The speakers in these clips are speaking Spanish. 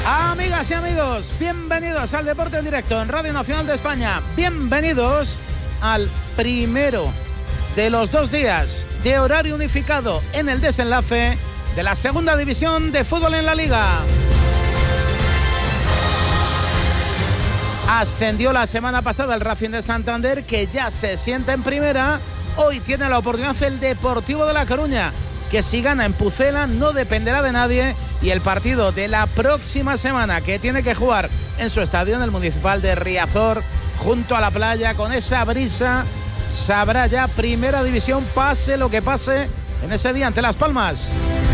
Amigas y amigos, bienvenidos al Deporte en Directo en Radio Nacional de España. Bienvenidos al primero de los 2 días de horario unificado en el desenlace de la segunda división de fútbol en la Liga. Ascendió la semana pasada el Racing de Santander, que ya se sienta en primera. Hoy tiene la oportunidad el Deportivo de La Coruña, que si gana en Pucela no dependerá de nadie. Y el partido de la próxima semana, que tiene que jugar en su estadio, en el Municipal de Riazor, junto a la playa, con esa brisa, sabrá ya primera división, pase lo que pase en ese día ante Las Palmas.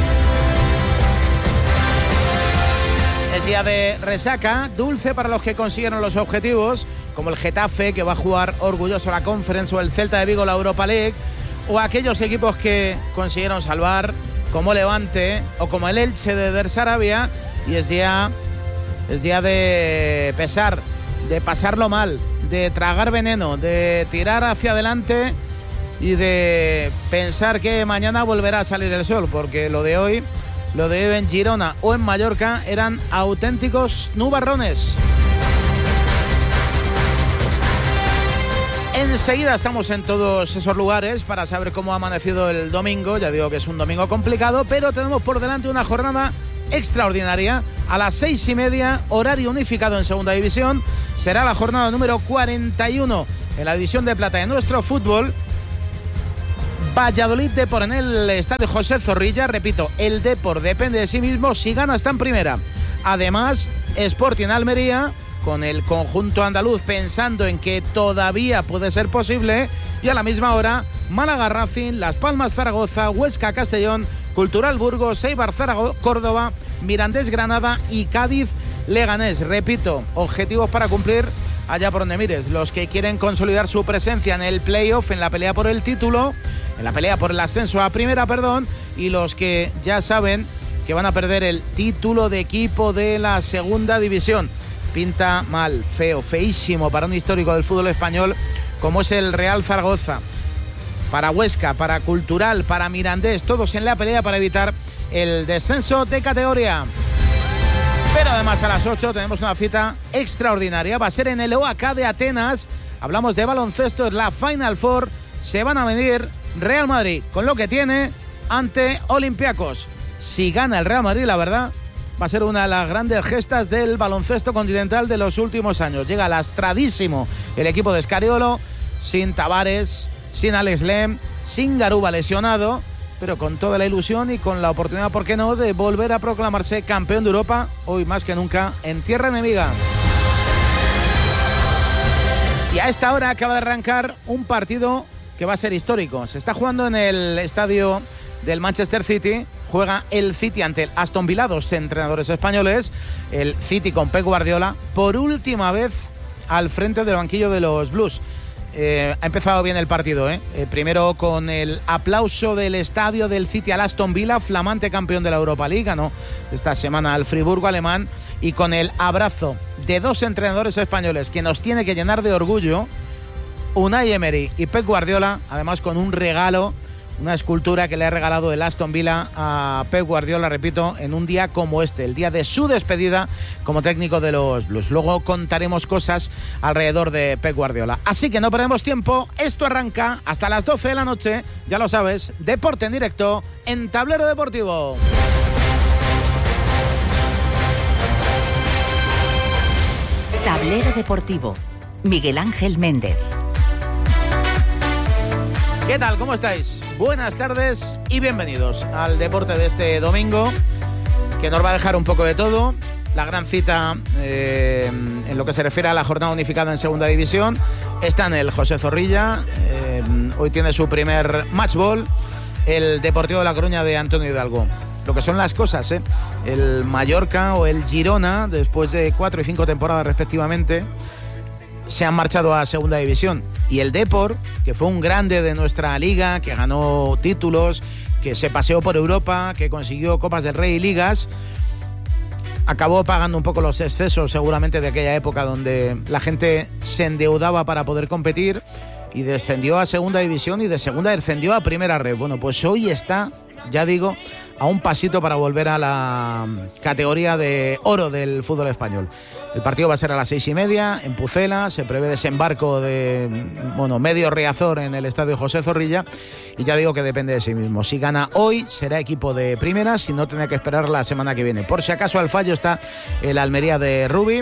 Es día de resaca, dulce para los que consiguieron los objetivos, como el Getafe, que va a jugar orgulloso la Conference, o el Celta de Vigo la Europa League, o aquellos equipos que consiguieron salvar, como Levante o como el Elche de Der Sarabia. Y es día de pesar, de pasarlo mal, de tragar veneno, de tirar hacia adelante y de pensar que mañana volverá a salir el sol, porque lo de hoy en Girona o en Mallorca eran auténticos nubarrones. Enseguida estamos en todos esos lugares para saber cómo ha amanecido el domingo. Ya digo que es un domingo complicado, pero tenemos por delante una jornada extraordinaria. A las 6:30, horario unificado en segunda división. Será la jornada número 41 en la división de plata de nuestro fútbol. Valladolid Depor en el estadio José Zorrilla. Repito, el Depor depende de sí mismo. Si gana está en primera. Además, Sporting Almería, con el conjunto andaluz pensando en que todavía puede ser posible. Y a la misma hora, Málaga Racing, Las Palmas Zaragoza, Huesca Castellón, Cultural Burgos, Eibar Zaragoza, Córdoba, Mirandés Granada y Cádiz Leganés. Repito, objetivos para cumplir allá por donde mires. Los que quieren consolidar su presencia en el playoff, en la pelea por el título, en la pelea por el ascenso a primera, y los que ya saben que van a perder el título de equipo de la segunda división. Pinta mal, feo, feísimo para un histórico del fútbol español como es el Real Zaragoza. Para Huesca, para Cultural, para Mirandés, todos en la pelea para evitar el descenso de categoría. Pero además a las 8 tenemos una cita extraordinaria. Va a ser en el OAK de Atenas. Hablamos de baloncesto, es la Final Four. Se van a medir Real Madrid con lo que tiene ante Olympiacos. Si gana el Real Madrid, la verdad, va a ser una de las grandes gestas del baloncesto continental de los últimos años. Llega lastradísimo el equipo de Scariolo, sin Tavares, sin Alex Lem, sin Garuba lesionado, pero con toda la ilusión y con la oportunidad, ¿por qué no?, de volver a proclamarse campeón de Europa, hoy más que nunca en tierra enemiga. Y a esta hora acaba de arrancar un partido que va a ser histórico. Se está jugando en el estadio del Manchester City. Juega el City ante el Aston Villa, 2 entrenadores españoles. El City con Pep Guardiola, por última vez al frente del banquillo de los Blues. Ha empezado bien el partido, primero con el aplauso del estadio del City al Aston Villa, flamante campeón de la Europa League, ganó esta semana al Friburgo alemán, y con el abrazo de 2 entrenadores españoles que nos tiene que llenar de orgullo, Unai Emery y Pep Guardiola, además con un regalo, una escultura que le ha regalado el Aston Villa a Pep Guardiola, repito, en un día como este, el día de su despedida como técnico de los Blues. Luego contaremos cosas alrededor de Pep Guardiola. Así que no perdemos tiempo, esto arranca hasta las 12 de la noche, ya lo sabes, Deporte en Directo en Tablero Deportivo. Tablero Deportivo, Miguel Ángel Méndez. ¿Qué tal? ¿Cómo estáis? Buenas tardes y bienvenidos al deporte de este domingo, que nos va a dejar un poco de todo. La gran cita en lo que se refiere a la jornada unificada en segunda división está en el José Zorrilla. Hoy tiene su primer match ball el Deportivo de La Coruña de Antonio Hidalgo. Lo que son las cosas, el Mallorca o el Girona, después de 4 y 5 temporadas respectivamente, se han marchado a segunda división. Y el Depor, que fue un grande de nuestra liga, que ganó títulos, que se paseó por Europa, que consiguió Copas del Rey y ligas, acabó pagando un poco los excesos seguramente de aquella época donde la gente se endeudaba para poder competir, y descendió a segunda división y de segunda descendió a primera red. Bueno, pues hoy está ya digo, a un pasito para volver a la categoría de oro del fútbol español. El partido va a ser a las 6:30 en Pucela, se prevé desembarco de medio Riazor en el estadio José Zorrilla, y ya digo que depende de sí mismo. Si gana hoy será equipo de primera, si no tendrá que esperar la semana que viene. Por si acaso al fallo está el Almería de Rubi,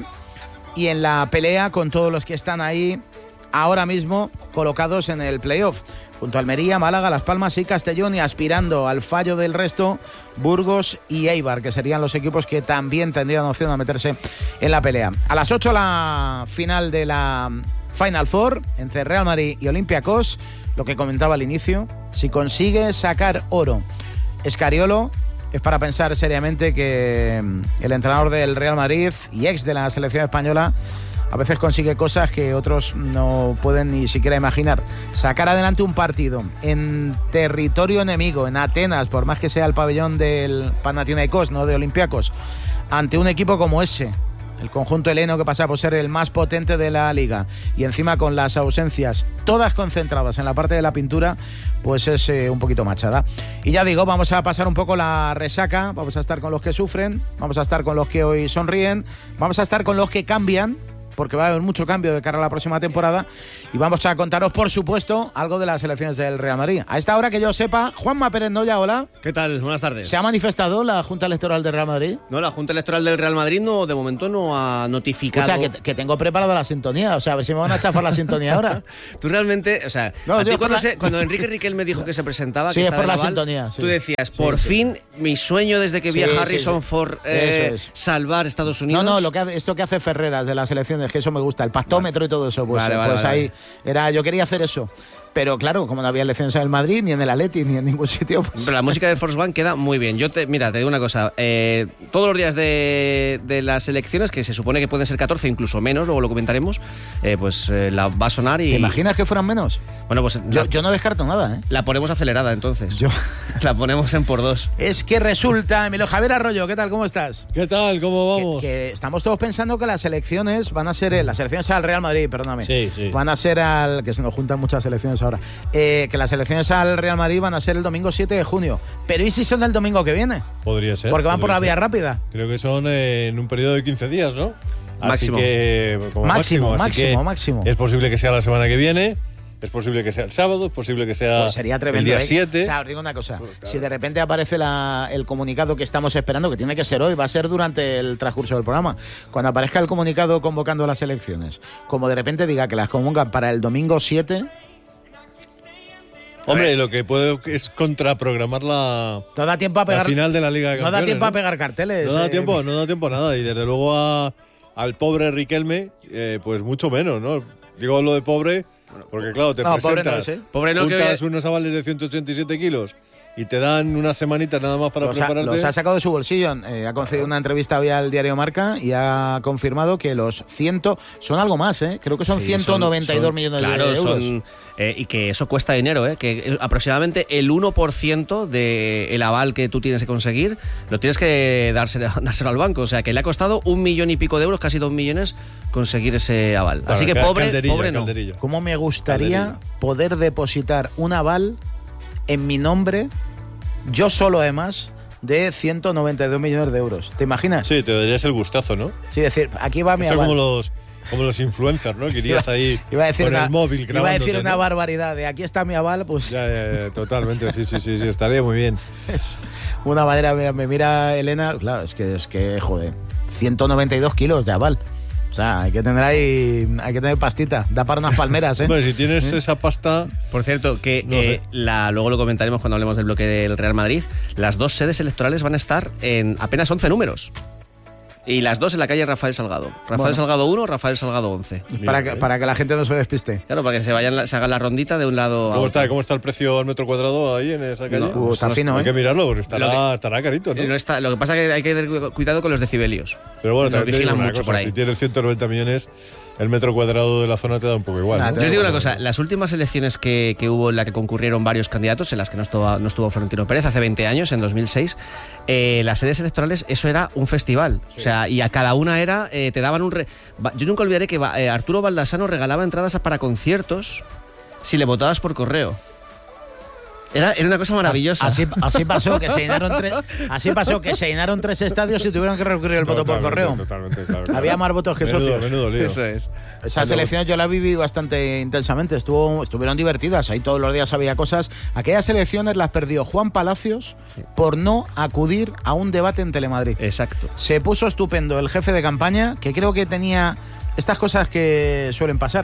y en la pelea con todos los que están ahí ahora mismo colocados en el playoff, junto a Almería, Málaga, Las Palmas y Castellón, y aspirando al fallo del resto, Burgos y Eibar, que serían los equipos que también tendrían opción a meterse en la pelea. A las 8 la final de la Final Four entre Real Madrid y Olympiacos. Lo que comentaba al inicio, si consigue sacar oro Escariolo, es para pensar seriamente que el entrenador del Real Madrid y ex de la selección española a veces consigue cosas que otros no pueden ni siquiera imaginar. Sacar adelante un partido en territorio enemigo, en Atenas, por más que sea el pabellón del Panathinaikos, no de Olympiacos, ante un equipo como ese, el conjunto heleno, que pasa por ser el más potente de la liga, y encima con las ausencias todas concentradas en la parte de la pintura, pues es un poquito machada. Y ya digo, vamos a pasar un poco la resaca, vamos a estar con los que sufren, vamos a estar con los que hoy sonríen, vamos a estar con los que cambian, porque va a haber mucho cambio de cara a la próxima temporada, y vamos a contaros, por supuesto, algo de las elecciones del Real Madrid. A esta hora que yo sepa, Juanma Pérez Noya, hola. ¿Qué tal? Buenas tardes. ¿Se ha manifestado la Junta Electoral del Real Madrid? No, la Junta Electoral del Real Madrid no, de momento no ha notificado. O sea, que tengo preparada la sintonía, o sea, a ver si me van a chafar la sintonía ahora. Tú realmente, o sea, no, a ti cuando Enrique Riquelme dijo que se presentaba, sí, que es por la Naval, sintonía. Sí. Tú decías, por fin, mi sueño desde que vi a Harrison Ford salvar Estados Unidos. No, esto que hace Ferreras de las elecciones, que eso me gusta, el pactómetro y todo eso, pues, vale. Ahí yo quería hacer eso. Pero claro, como no había elecciones en el Madrid, ni en el Atleti, ni en ningún sitio, pues... Pero la música de Force One queda muy bien. Mira, te digo una cosa. Todos los días de las elecciones, que se supone que pueden ser 14, incluso menos, luego lo comentaremos, la va a sonar y... ¿Te imaginas que fueran menos? Bueno, pues... Yo no descarto nada, ¿eh? La ponemos acelerada, entonces. La ponemos en por 2. Es que resulta... Emilio Javier Arroyo, ¿qué tal? ¿Cómo estás? ¿Qué tal? ¿Cómo vamos? Que estamos todos pensando que las elecciones van a ser... Las elecciones al Real Madrid, perdóname. Sí. Van a ser al... Que se nos juntan muchas elecciones ahora. Que las elecciones al Real Madrid van a ser el domingo 7 de junio. Pero ¿y si son el domingo que viene? Podría ser. Porque van por la vía rápida. Creo que son en un periodo de 15 días, ¿no? Máximo. Así que, como máximo. Es posible que sea la semana que viene. Es posible que sea el sábado, es posible que sea pues sería tremendo, el día 7. O sea, os digo una cosa, pues claro. Si de repente aparece el comunicado que estamos esperando, que tiene que ser hoy, va a ser durante el transcurso del programa, cuando aparezca el comunicado convocando las elecciones, como de repente diga que las convocan para el domingo 7... Hombre, lo que puedo es contraprogramar la final de la Liga de Campeones. No da tiempo a pegar carteles. No da tiempo a nada. Y desde luego al pobre Riquelme, pues mucho menos, ¿no? Digo lo de pobre, porque claro, te presentas, juntas unos avales de 187 kilos y te dan unas semanitas nada más para prepararte. Los ha sacado de su bolsillo. Ha concedido una entrevista hoy al diario Marca y ha confirmado que los 100 son algo más, ¿eh? Creo que son 192 millones de euros. Y que eso cuesta dinero, que aproximadamente el 1% del aval que tú tienes que conseguir lo tienes que dárselo al banco. O sea, que le ha costado 1 millón y pico de euros, casi 2 millones, conseguir ese aval. Claro, así que pobre no. ¿Cómo me gustaría poder depositar un aval en mi nombre, yo solo además, de 192 millones de euros? ¿Te imaginas? Sí, te darías el gustazo, ¿no? Sí, decir, aquí va mi aval. Como los influencers, ¿no? Que irías ahí con el móvil grabando. Iba a decir una barbaridad de aquí está mi aval, pues... Ya, totalmente, sí, estaría muy bien. Es una manera, me mira Elena, claro, es que joder, 192 kilos de aval. O sea, hay que tener pastita, da para unas palmeras, ¿eh? Bueno, si tienes esa pasta... Por cierto, que luego lo comentaremos cuando hablemos del bloque del Real Madrid, las dos sedes electorales van a estar en apenas 11 números. Y las dos en la calle Rafael Salgado. Salgado 1, Rafael Salgado 11. Para que la gente no se despiste. Claro, para que se hagan la rondita de un lado a otro. ¿Cómo está el precio al metro cuadrado ahí en esa calle? Está fino, hay que mirarlo, porque estará carito, ¿no? Lo que pasa es que hay que tener cuidado con los decibelios. Pero bueno, también vigilan mucho por ahí. Si tienes 190 millones... El metro cuadrado de la zona te da un poco igual, ¿no? Yo os digo una cosa, las últimas elecciones que hubo en las que concurrieron varios candidatos, en las que no estuvo Florentino Pérez hace 20 años, en 2006, las sedes electorales, eso era un festival. Sí. O sea, y a cada una te daban yo nunca olvidaré que Arturo Baldassano regalaba entradas para conciertos si le votabas por correo. Era una cosa maravillosa. Así pasó que se llenaron 3 estadios y tuvieron que recurrir el voto por correo. Totalmente, claro. Había más votos que socios. Menudo lío. Eso es. Esas elecciones yo las viví bastante intensamente. Estuvieron divertidas. Ahí todos los días había cosas. Aquellas elecciones las perdió Juan Palacios por no acudir a un debate en Telemadrid. Exacto. Se puso estupendo el jefe de campaña, que creo que tenía estas cosas que suelen pasar.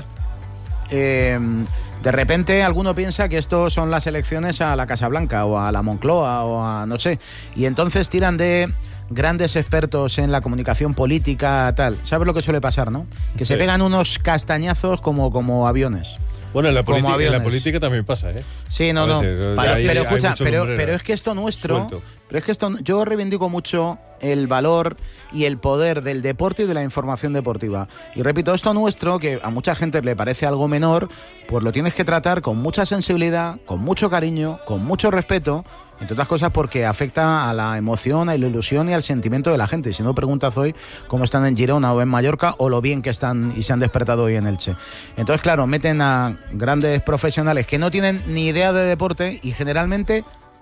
De repente alguno piensa que esto son las elecciones a la Casa Blanca o a la Moncloa o a no sé, y entonces tiran de grandes expertos en la comunicación política, tal. ¿Sabes lo que suele pasar, no? Que se pegan unos castañazos como aviones. Bueno, en la política también pasa, ¿eh? Sí, no. Pero escucha, pero es que esto nuestro... Suelto. Pero es que yo reivindico mucho el valor y el poder del deporte y de la información deportiva. Y repito, esto nuestro, que a mucha gente le parece algo menor, pues lo tienes que tratar con mucha sensibilidad, con mucho cariño, con mucho respeto, entre otras cosas porque afecta a la emoción, a la ilusión y al sentimiento de la gente. Si no, preguntas hoy cómo están en Girona o en Mallorca o lo bien que están y se han despertado hoy en Elche. Entonces, claro, meten a grandes profesionales que no tienen ni idea de deporte y generalmente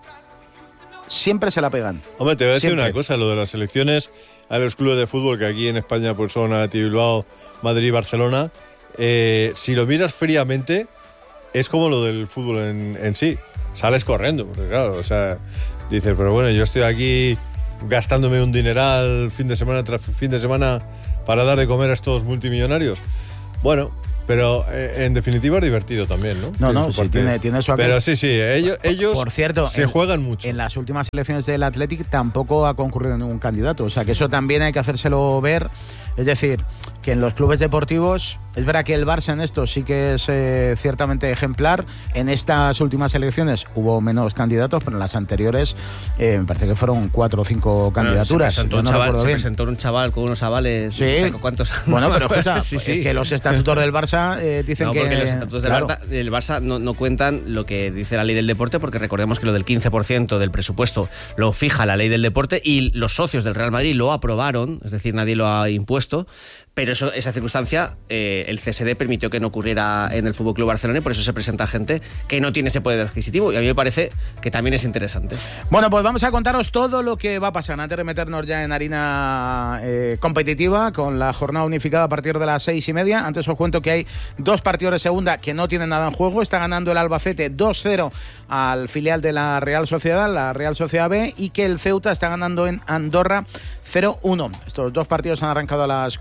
siempre se la pegan. Hombre, te voy a decir una cosa, lo de las selecciones a los clubes de fútbol, que aquí en España pues son Athletic Bilbao, Madrid y Barcelona, si lo miras fríamente, es como lo del fútbol en sí. Sales corriendo, porque claro, o sea, dices, pero bueno, yo estoy aquí gastándome un dineral fin de semana tras fin de semana para dar de comer a estos multimillonarios. Bueno, pero en definitiva es divertido también, ¿no? No, sí, tiene su aquel. Pero sí, ellos por cierto, se juegan mucho. En las últimas elecciones del Athletic tampoco ha concurrido ningún candidato, o sea que eso también hay que hacérselo ver. Es decir, que en los clubes deportivos, es verdad que el Barça en esto sí que es ciertamente ejemplar. En estas últimas elecciones hubo menos candidatos, pero en las anteriores me parece que fueron 4 o 5 candidaturas. Se presentó un chaval con unos avales. Sí. ¿Cuántos? Bueno, pero escucha, es que los estatutos del Barça dicen que... porque los estatutos del Barça no cuentan lo que dice la ley del deporte, porque recordemos que lo del 15% del presupuesto lo fija la ley del deporte y los socios del Real Madrid lo aprobaron, es decir, nadie lo ha impuesto. Pero esa circunstancia, el CSD permitió que no ocurriera en el FC Barcelona y por eso se presenta gente que no tiene ese poder adquisitivo. Y a mí me parece que también es interesante. Bueno, pues vamos a contaros todo lo que va a pasar antes de meternos ya en harina competitiva con la jornada unificada a partir de las 6:30. Antes os cuento que hay 2 partidos de segunda que no tienen nada en juego. Está ganando el Albacete 2-0 al filial de la Real Sociedad, la Real Sociedad B, y que el Ceuta está ganando en Andorra 0-1. Estos 2 partidos han arrancado a las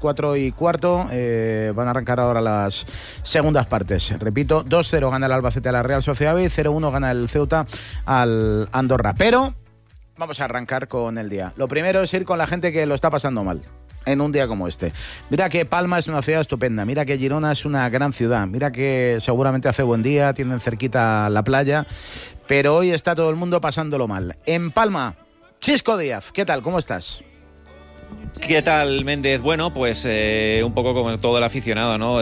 4:15. Van a arrancar ahora las segundas partes. Repito, 2-0 gana el Albacete a la Real Sociedad B, 0-1 gana el Ceuta al Andorra. Pero vamos a arrancar con el día. Lo primero es ir con la gente que lo está pasando mal en un día como este. Mira que Palma es una ciudad estupenda, mira que Girona es una gran ciudad, mira que seguramente hace buen día, tienen cerquita la playa, pero hoy está todo el mundo pasándolo mal. En Palma, Chisco Díaz, ¿qué tal? ¿Cómo estás? ¿Qué tal, Méndez? Bueno, pues un poco como todo el aficionado, ¿no?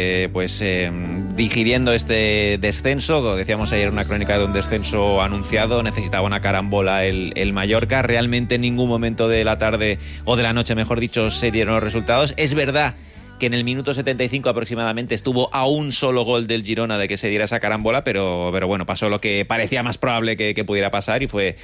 Digiriendo este descenso, como decíamos ayer, una crónica de un descenso anunciado, necesitaba una carambola el Mallorca. Realmente en ningún momento de la tarde, o de la noche, mejor dicho, se dieron los resultados. Es verdad que en el minuto 75 aproximadamente estuvo a un solo gol del Girona de que se diera esa carambola, pero bueno, pasó lo que parecía más probable que pudiera pasar y fue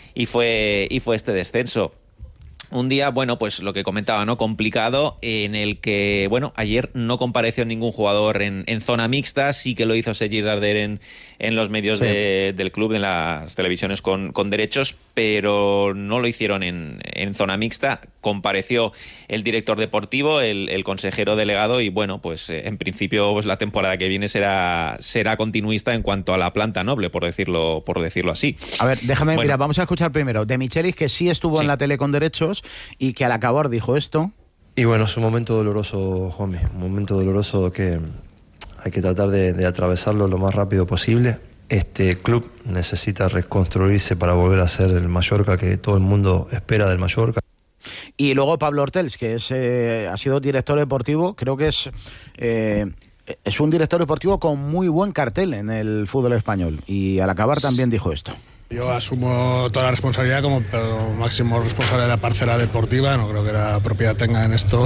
este descenso. Un día, bueno, pues lo que comentaba, ¿no? Complicado, en el que, bueno, ayer no compareció ningún jugador en zona mixta, sí que lo hizo Sergi Darder en los medios del club, en las televisiones con derechos, pero no lo hicieron en zona mixta. Compareció el director deportivo, el consejero delegado, y bueno, pues en principio pues la temporada que viene será continuista en cuanto a la planta noble, por decirlo así. A ver, déjame, mira, vamos a escuchar primero de Michelis, que sí estuvo en la tele con derechos y que al acabar dijo esto. Y bueno, es un momento doloroso, Juanmi, un momento doloroso que hay que tratar de atravesarlo lo más rápido posible. Este club necesita reconstruirse para volver a ser el Mallorca que todo el mundo espera del Mallorca. Y luego Pablo Hortels, que ha sido director deportivo, creo que es un director deportivo con muy buen cartel en el fútbol español, y al acabar también dijo esto. Yo asumo toda la responsabilidad como máximo responsable de la parcela deportiva. No creo que la propiedad tenga en esto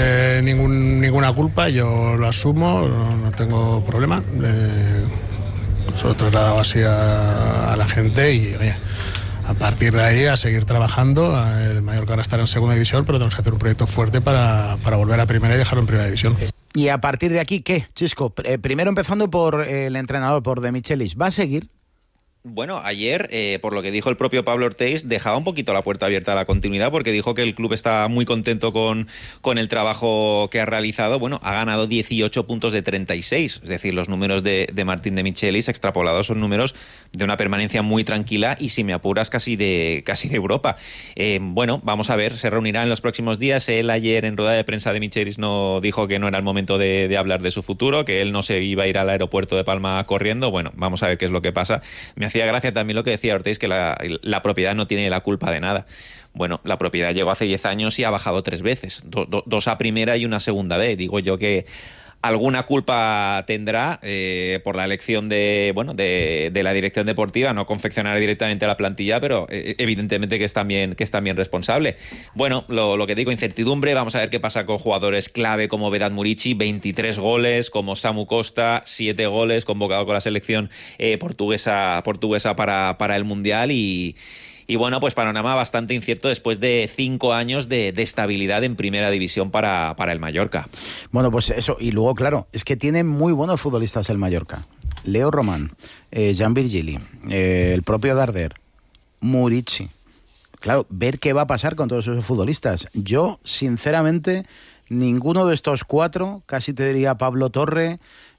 ninguna culpa. Yo lo asumo, no tengo problema. se lo he trasladado así a la gente y, oye, a partir de ahí a seguir trabajando. El Mallorca ahora estará en segunda división, pero tenemos que hacer un proyecto fuerte para volver a primera y dejarlo en primera división. Y a partir de aquí, ¿qué, Chisco? Primero empezando por el entrenador, por De Michelis. ¿Va a seguir? Bueno, ayer, por lo que dijo el propio Pablo Ortiz, dejaba un poquito la puerta abierta a la continuidad, porque dijo que el club está muy contento con el trabajo que ha realizado. Bueno, ha ganado 18 puntos de 36, es decir, los números de Martín De Michelis extrapolados son números de una permanencia muy tranquila y, si me apuras, casi de Europa. Bueno, vamos a ver, se reunirá en los próximos días. Él ayer en rueda de prensa De Michelis no dijo que no era el momento de hablar de su futuro, que él no se iba a ir al aeropuerto de Palma corriendo. Bueno, vamos a ver qué es lo que pasa. Me hacía gracia también lo que decía Ortiz, que la propiedad no tiene la culpa de nada. Bueno, la propiedad llegó hace 10 años y ha bajado 3 veces, 2 a primera y una segunda vez. Digo yo que alguna culpa tendrá por la elección de la dirección deportiva, no confeccionar directamente la plantilla, pero evidentemente que es también responsable. Bueno, lo que digo, incertidumbre. Vamos a ver qué pasa con jugadores clave como Vedat Muriqi, 23 goles, como Samu Costa, 7 goles, convocado con la selección portuguesa para el Mundial. Y bueno, pues panorama bastante incierto después de 5 años de estabilidad en primera división para el Mallorca. Bueno, pues eso. Y luego, claro, es que tiene muy buenos futbolistas el Mallorca. Leo Román, Jan Virgili, el propio Darder, Muriqi. Claro, ver qué va a pasar con todos esos futbolistas. Yo, sinceramente, ninguno de estos 4, casi te diría Pablo Torre,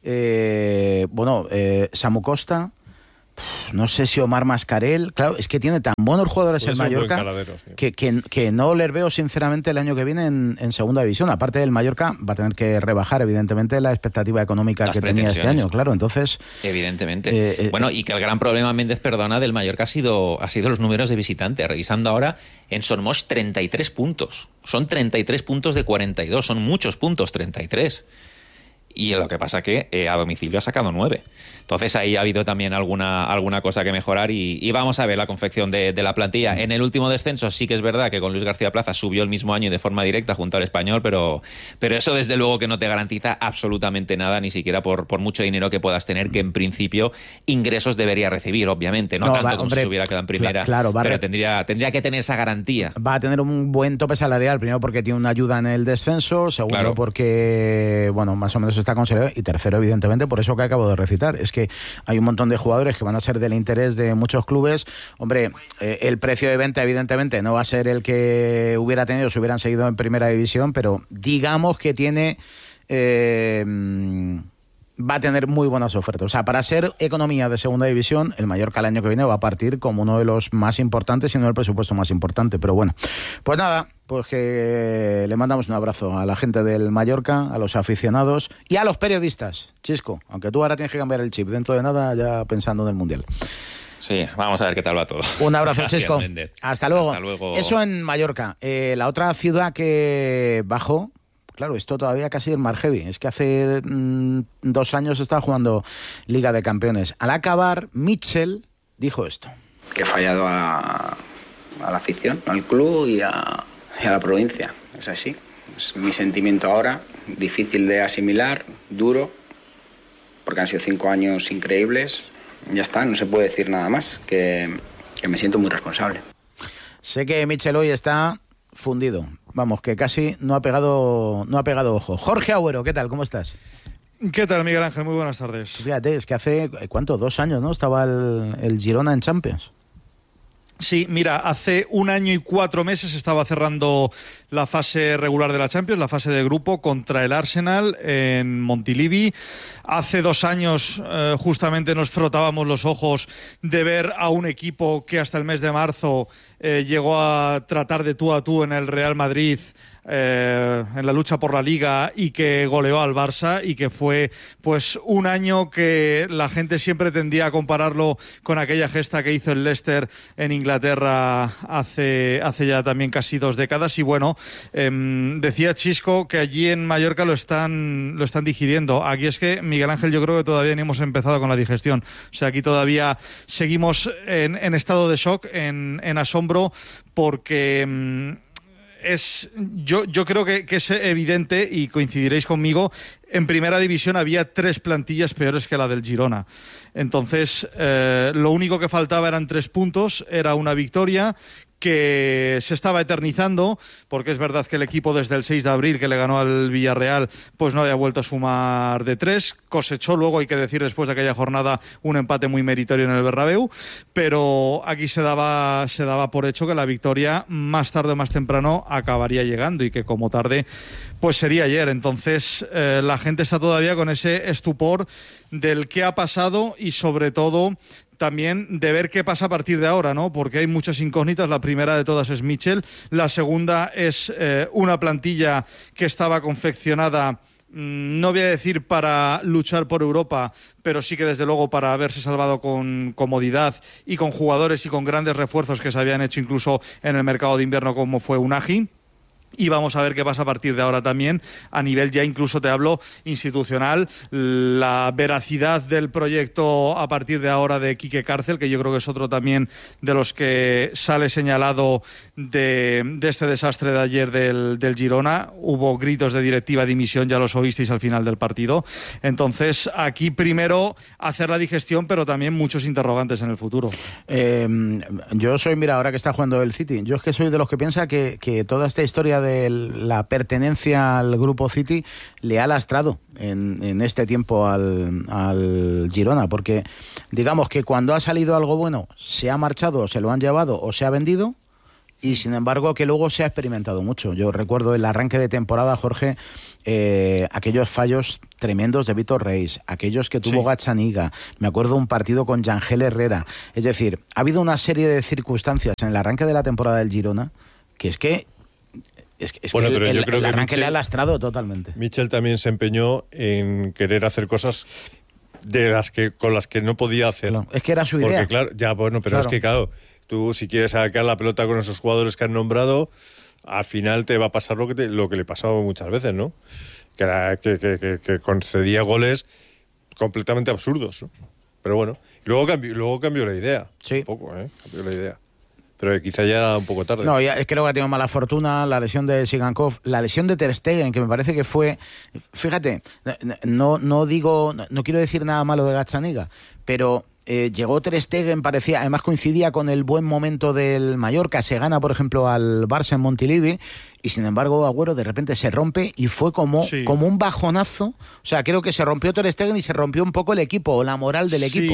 Samu Costa... No sé si Omar Mascarell. Claro, es que tiene tan buenos jugadores el Mallorca que no les veo sinceramente el año que viene en segunda división. Aparte del Mallorca va a tener que rebajar evidentemente la expectativa económica que tenía este año, claro. Entonces, evidentemente. Bueno, y que el gran problema, Méndez, perdona, del Mallorca ha sido los números de visitante. Revisando ahora, en Sormos 33 puntos. Son 33 puntos de 42, son muchos puntos, 33. Y lo que pasa que a domicilio ha sacado 9. Entonces ahí ha habido también alguna cosa que mejorar y vamos a ver la confección de la plantilla. En el último descenso sí que es verdad que con Luis García Plaza subió el mismo año y de forma directa junto al Español, pero eso desde luego que no te garantiza absolutamente nada, ni siquiera por mucho dinero que puedas tener, que en principio ingresos debería recibir, obviamente. No tanto como si se hubiera quedado en primera, pero tendría que tener esa garantía. Va a tener un buen tope salarial, primero porque tiene una ayuda en el descenso, segundo porque, bueno, más o menos está considerado, y tercero, evidentemente, por eso que acabo de recitar. Es que hay un montón de jugadores que van a ser del interés de muchos clubes. Hombre, el precio de venta evidentemente no va a ser el que hubiera tenido si hubieran seguido en primera división, pero digamos que tiene va a tener muy buenas ofertas. O sea, para ser economía de segunda división, el Mallorca el año que viene va a partir como uno de los más importantes, si no el presupuesto más importante. Pero bueno, pues nada, pues que le mandamos un abrazo a la gente del Mallorca, a los aficionados y a los periodistas. Chisco, aunque tú ahora tienes que cambiar el chip dentro de nada, ya pensando en el Mundial. Sí, vamos a ver qué tal va todo. Un abrazo, Chisco. Méndez. Hasta luego. Eso en Mallorca. La otra ciudad que bajó, claro, esto todavía casi es más heavy. Es que hace 2 años estaba jugando Liga de Campeones. Al acabar, Mitchell dijo esto. Que he fallado a la afición, al club y a la provincia. Es así. Es mi sentimiento ahora, difícil de asimilar, duro, porque han sido 5 años increíbles. Ya está, no se puede decir nada más, que me siento muy responsable. Sé que Mitchell hoy está fundido. Vamos, que casi no ha pegado ojo. Jorge Agüero, ¿qué tal? ¿Cómo estás? ¿Qué tal, Miguel Ángel? Muy buenas tardes. Fíjate, es que hace, ¿cuánto? 2 años, ¿no? Estaba el Girona en Champions. Sí, mira, hace 1 año y 4 meses estaba cerrando la fase regular de la Champions, la fase de grupo contra el Arsenal en Montilivi. Hace 2 años justamente nos frotábamos los ojos de ver a un equipo que hasta el mes de marzo llegó a tratar de tú a tú en el Real Madrid, en la lucha por la Liga, y que goleó al Barça, y que fue pues un año que la gente siempre tendía a compararlo con aquella gesta que hizo el Leicester en Inglaterra hace ya también casi 2 décadas. Y bueno, decía Chisco que allí en Mallorca lo están digiriendo. Aquí es que, Miguel Ángel, yo creo que todavía ni hemos empezado con la digestión. O sea, aquí todavía seguimos en estado de shock, en asombro, porque yo creo que es evidente, y coincidiréis conmigo, en primera división había 3 plantillas peores que la del Girona. Entonces, lo único que faltaba eran 3 puntos, era una victoria que se estaba eternizando, porque es verdad que el equipo desde el 6 de abril que le ganó al Villarreal, pues no había vuelto a sumar de 3, cosechó luego, hay que decir, después de aquella jornada, un empate muy meritorio en el Bernabéu, pero aquí se daba por hecho que la victoria más tarde o más temprano acabaría llegando, y que como tarde pues sería ayer. Entonces la gente está todavía con ese estupor del qué ha pasado, y sobre todo también de ver qué pasa a partir de ahora, ¿no? Porque hay muchas incógnitas. La primera de todas es Mitchell. La segunda es una plantilla que estaba confeccionada, no voy a decir para luchar por Europa, pero sí que desde luego para haberse salvado con comodidad y con jugadores y con grandes refuerzos que se habían hecho incluso en el mercado de invierno, como fue Unagi. Y vamos a ver qué pasa a partir de ahora también, a nivel ya incluso te hablo institucional, la veracidad del proyecto a partir de ahora de Quique Cárcel, que yo creo que es otro también de los que sale señalado de este desastre de ayer del Girona. Hubo gritos de directiva, dimisión, ya los oísteis al final del partido. Entonces, aquí primero hacer la digestión, pero también muchos interrogantes en el futuro. Yo soy, mira, ahora que está jugando el City, yo es que soy de los que piensa que toda esta historia de la pertenencia al grupo City le ha lastrado en este tiempo al Girona, porque digamos que cuando ha salido algo bueno se ha marchado, se lo han llevado o se ha vendido, y sin embargo que luego se ha experimentado mucho. Yo recuerdo el arranque de temporada, Jorge, aquellos fallos tremendos de Víctor Reis, aquellos que tuvo Gazzaniga, me acuerdo un partido con Yangel Herrera. Es decir, ha habido una serie de circunstancias en el arranque de la temporada del Girona que es que bueno, que el arranque le ha lastrado totalmente. Mitchell también se empeñó en querer hacer cosas con las que no podía hacer. Claro, es que era su idea. Porque claro, ya bueno, pero claro, es que claro, tú si quieres sacar la pelota con esos jugadores que han nombrado, al final te va a pasar lo que le pasaba muchas veces, ¿no? Que concedía goles completamente absurdos, ¿no? Pero bueno, luego cambió la idea. Sí. Un poco, cambió la idea. Pero quizá ya era un poco tarde. No, ya, creo que ha tenido mala fortuna, la lesión de Sigankov, la lesión de Ter Stegen, que me parece que fue... Fíjate, no quiero decir nada malo de Gazzaniga, pero llegó Ter Stegen, parecía, además coincidía con el buen momento del Mallorca, se gana, por ejemplo, al Barça en Montilivi, y sin embargo Agüero de repente se rompe y fue como un bajonazo. O sea, creo que se rompió Ter Stegen y se rompió un poco el equipo, o la moral del equipo.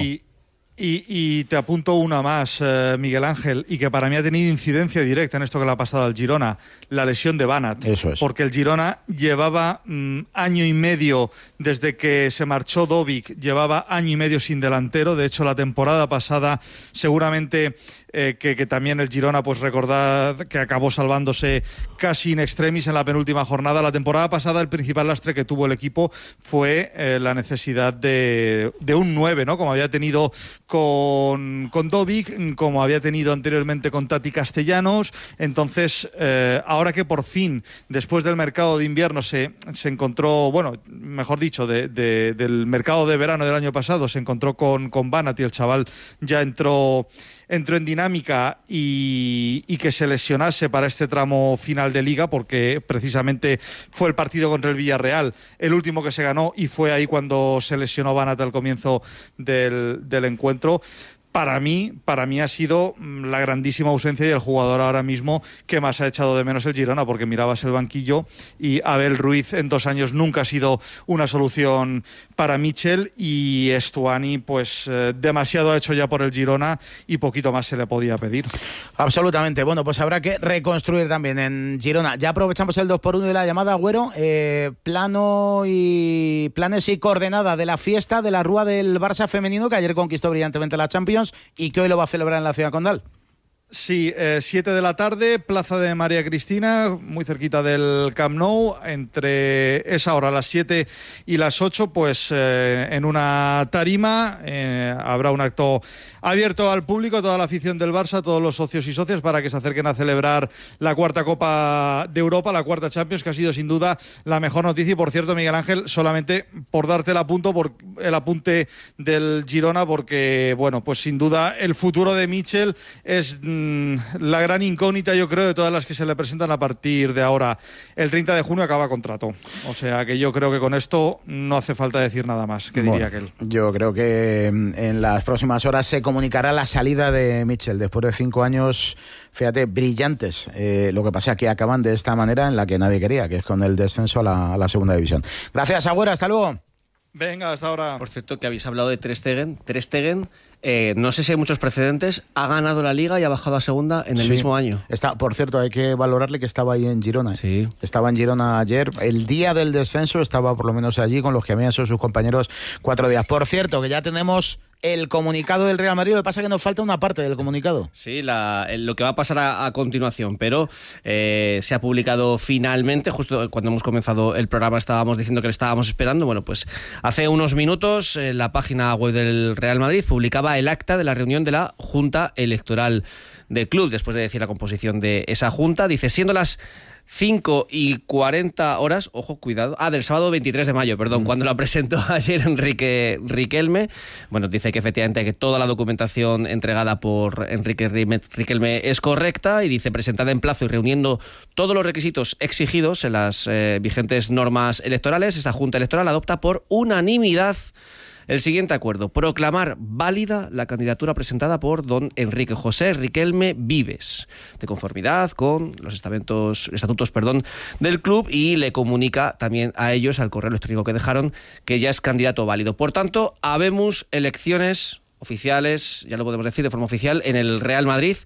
Y te apunto una más, Miguel Ángel, y que para mí ha tenido incidencia directa en esto que le ha pasado al Girona, la lesión de Banat. Eso es. Porque el Girona llevaba año y medio, desde que se marchó Dovic, llevaba año y medio sin delantero. De hecho, la temporada pasada seguramente que también el Girona, pues recordad que acabó salvándose casi in extremis en la penúltima jornada. La temporada pasada el principal lastre que tuvo el equipo fue la necesidad de un 9, ¿no? Como había tenido con Dovic, como había tenido anteriormente con Tati Castellanos. Entonces, ahora que por fin, después del mercado de invierno se encontró, bueno, mejor dicho, del mercado de verano del año pasado, se encontró con Banat, y el chaval ya entró en dinámica, y que se lesionase para este tramo final de Liga, porque precisamente fue el partido contra el Villarreal el último que se ganó, y fue ahí cuando se lesionó Banat al comienzo del encuentro. Para mí ha sido la grandísima ausencia y el jugador ahora mismo que más ha echado de menos el Girona, porque mirabas el banquillo y Abel Ruiz en 2 años nunca ha sido una solución para Mitchell, y Stuani pues demasiado ha hecho ya por el Girona y poquito más se le podía pedir. Absolutamente. Bueno, pues habrá que reconstruir también en Girona. Ya aprovechamos el 2x1 y la llamada, Agüero. Planes y coordenada de la fiesta de la Rúa del Barça femenino, que ayer conquistó brillantemente la Champions y que hoy lo va a celebrar en la ciudad condal. Sí, 7 de la tarde, Plaza de María Cristina, muy cerquita del Camp Nou. Entre esa hora, las 7 y las 8, pues en una tarima habrá un acto abierto al público, toda la afición del Barça, todos los socios y socias, para que se acerquen a celebrar la 4ª Copa de Europa, la 4ª Champions, que ha sido sin duda la mejor noticia. Y por cierto, Miguel Ángel, solamente por darte el apunte del Girona, porque bueno, pues sin duda el futuro de Mitchell es la gran incógnita, yo creo, de todas las que se le presentan a partir de ahora. El 30 de junio acaba contrato. O sea que yo creo que con esto no hace falta decir nada más, que diría aquel. Yo creo que en las próximas horas se comunicará la salida de Mitchell después de 5 años, fíjate, brillantes. Lo que pasa es que acaban de esta manera en la que nadie quería, que es con el descenso a la segunda división. Gracias, Agüero, hasta luego. Venga, hasta ahora. Por cierto, que habéis hablado de Ter Stegen. Ter Stegen, no sé si hay muchos precedentes, ha ganado la Liga y ha bajado a segunda en el mismo año. Por cierto, hay que valorarle que estaba ahí en Girona. Sí. Estaba en Girona ayer. El día del descenso estaba por lo menos allí con los que habían sido sus compañeros 4 días. Por cierto, que ya tenemos el comunicado del Real Madrid. Lo que pasa es que nos falta una parte del comunicado. Sí, lo que va a pasar a continuación, pero se ha publicado finalmente, justo cuando hemos comenzado el programa estábamos diciendo que lo estábamos esperando. Bueno, pues hace unos minutos la página web del Real Madrid publicaba el acta de la reunión de la Junta Electoral del club, después de decir la composición de esa junta. Dice, siendo las 5:40, ojo, cuidado, del sábado 23 de mayo, perdón, cuando la presentó ayer Enrique Riquelme. Bueno, dice que efectivamente que toda la documentación entregada por Enrique Riquelme es correcta y dice, presentada en plazo y reuniendo todos los requisitos exigidos en las vigentes normas electorales, esta Junta Electoral adopta por unanimidad el siguiente acuerdo: proclamar válida la candidatura presentada por don Enrique José Riquelme Vives, de conformidad con los estatutos del club, y le comunica también a ellos, al correo electrónico que dejaron, que ya es candidato válido. Por tanto, habemos elecciones oficiales, ya lo podemos decir de forma oficial, en el Real Madrid.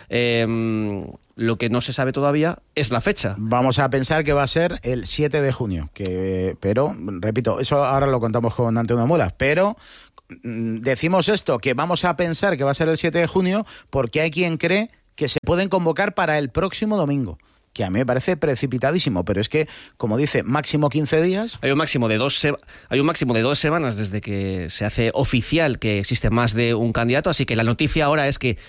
Lo que no se sabe todavía es la fecha. Vamos a pensar que va a ser el 7 de junio, pero, repito, eso ahora lo contamos con Antonio Muelas, pero decimos esto, que vamos a pensar que va a ser el 7 de junio porque hay quien cree que se pueden convocar para el próximo domingo, que a mí me parece precipitadísimo, pero es que, como dice, máximo 15 días. Hay un máximo de 2 semanas desde que se hace oficial que existe más de un candidato, así que la noticia ahora es que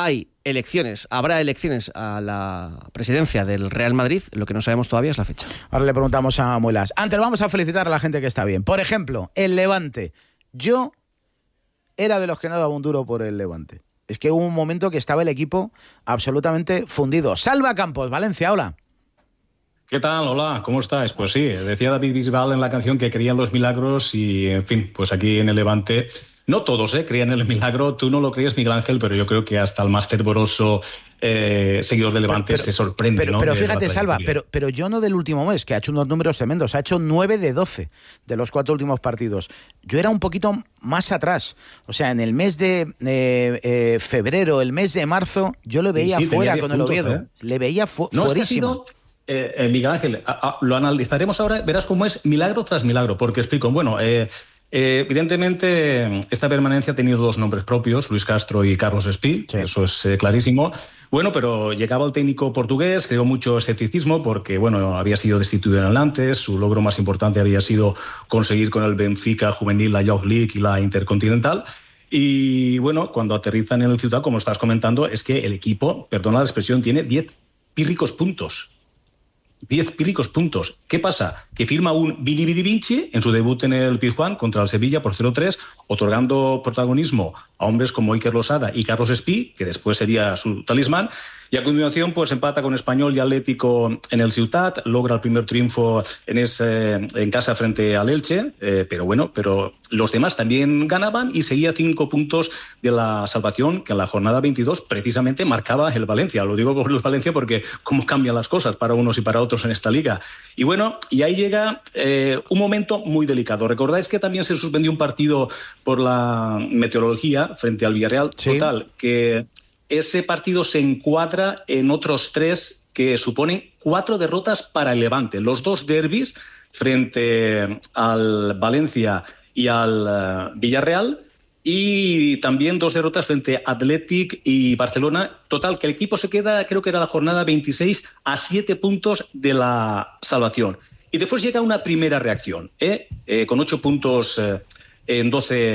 habrá elecciones a la presidencia del Real Madrid. Lo que no sabemos todavía es la fecha. Ahora le preguntamos a Muelas. Antes vamos a felicitar a la gente que está bien. Por ejemplo, el Levante. Yo era de los que no daba un duro por el Levante. Es que hubo un momento que estaba el equipo absolutamente fundido. Salva Campos, Valencia, hola. ¿Qué tal? Hola, ¿cómo estáis? Pues sí, decía David Bisbal en la canción que creía en los milagros y, en fin, pues aquí en el Levante, no todos creían en el milagro. Tú no lo crees, Miguel Ángel, pero yo creo que hasta el más fervoroso seguidor de Levante se sorprende. Pero fíjate, Salva, pero yo no del último mes, que ha hecho unos números tremendos, ha hecho 9 de 12 de los 4 últimos partidos. Yo era un poquito más atrás. O sea, en el mes de febrero, el mes de marzo, yo lo veía fuera con el Oviedo. Le veía fuerísimo. Miguel Ángel, lo analizaremos ahora, verás cómo es milagro tras milagro, porque explico, bueno, evidentemente esta permanencia ha tenido 2 nombres propios, Luis Castro y Carlos Espí, sí. Eso es clarísimo. Bueno, pero llegaba el técnico portugués, creó mucho escepticismo porque, bueno, había sido destituido en el Nantes, su logro más importante había sido conseguir con el Benfica juvenil la Youth League y la Intercontinental. Y bueno, cuando aterrizan en el Ciutat, como estás comentando, es que el equipo, perdona la expresión, tiene 10 pírricos puntos. 10 pírricos puntos. ¿Qué pasa? Que firma un Vini Vidi Vinci en su debut en el Pizjuán contra el Sevilla por 0-3, otorgando protagonismo a hombres como Iker Losada y Carlos Espí, que después sería su talismán, y a continuación pues empata con Español y Atlético en el Ciutat, logra el primer triunfo en casa frente al Elche, pero los demás también ganaban y seguía 5 puntos de la salvación que en la jornada 22 precisamente marcaba el Valencia. Lo digo por el Valencia porque cómo cambian las cosas para unos y para otros en esta liga. Y bueno, y ahí llega un momento muy delicado. ¿Recordáis que también se suspendió un partido por la meteorología frente al Villarreal? Sí. Total, que ese partido se encuadra en otros 3 que suponen 4 derrotas para el Levante. Los 2 derbis frente al Valencia y al Villarreal, y también 2 derrotas frente a Athletic y Barcelona. Total, que el equipo se queda, creo que era la jornada 26, a 7 puntos de la salvación. Y después llega una primera reacción, con 8 puntos de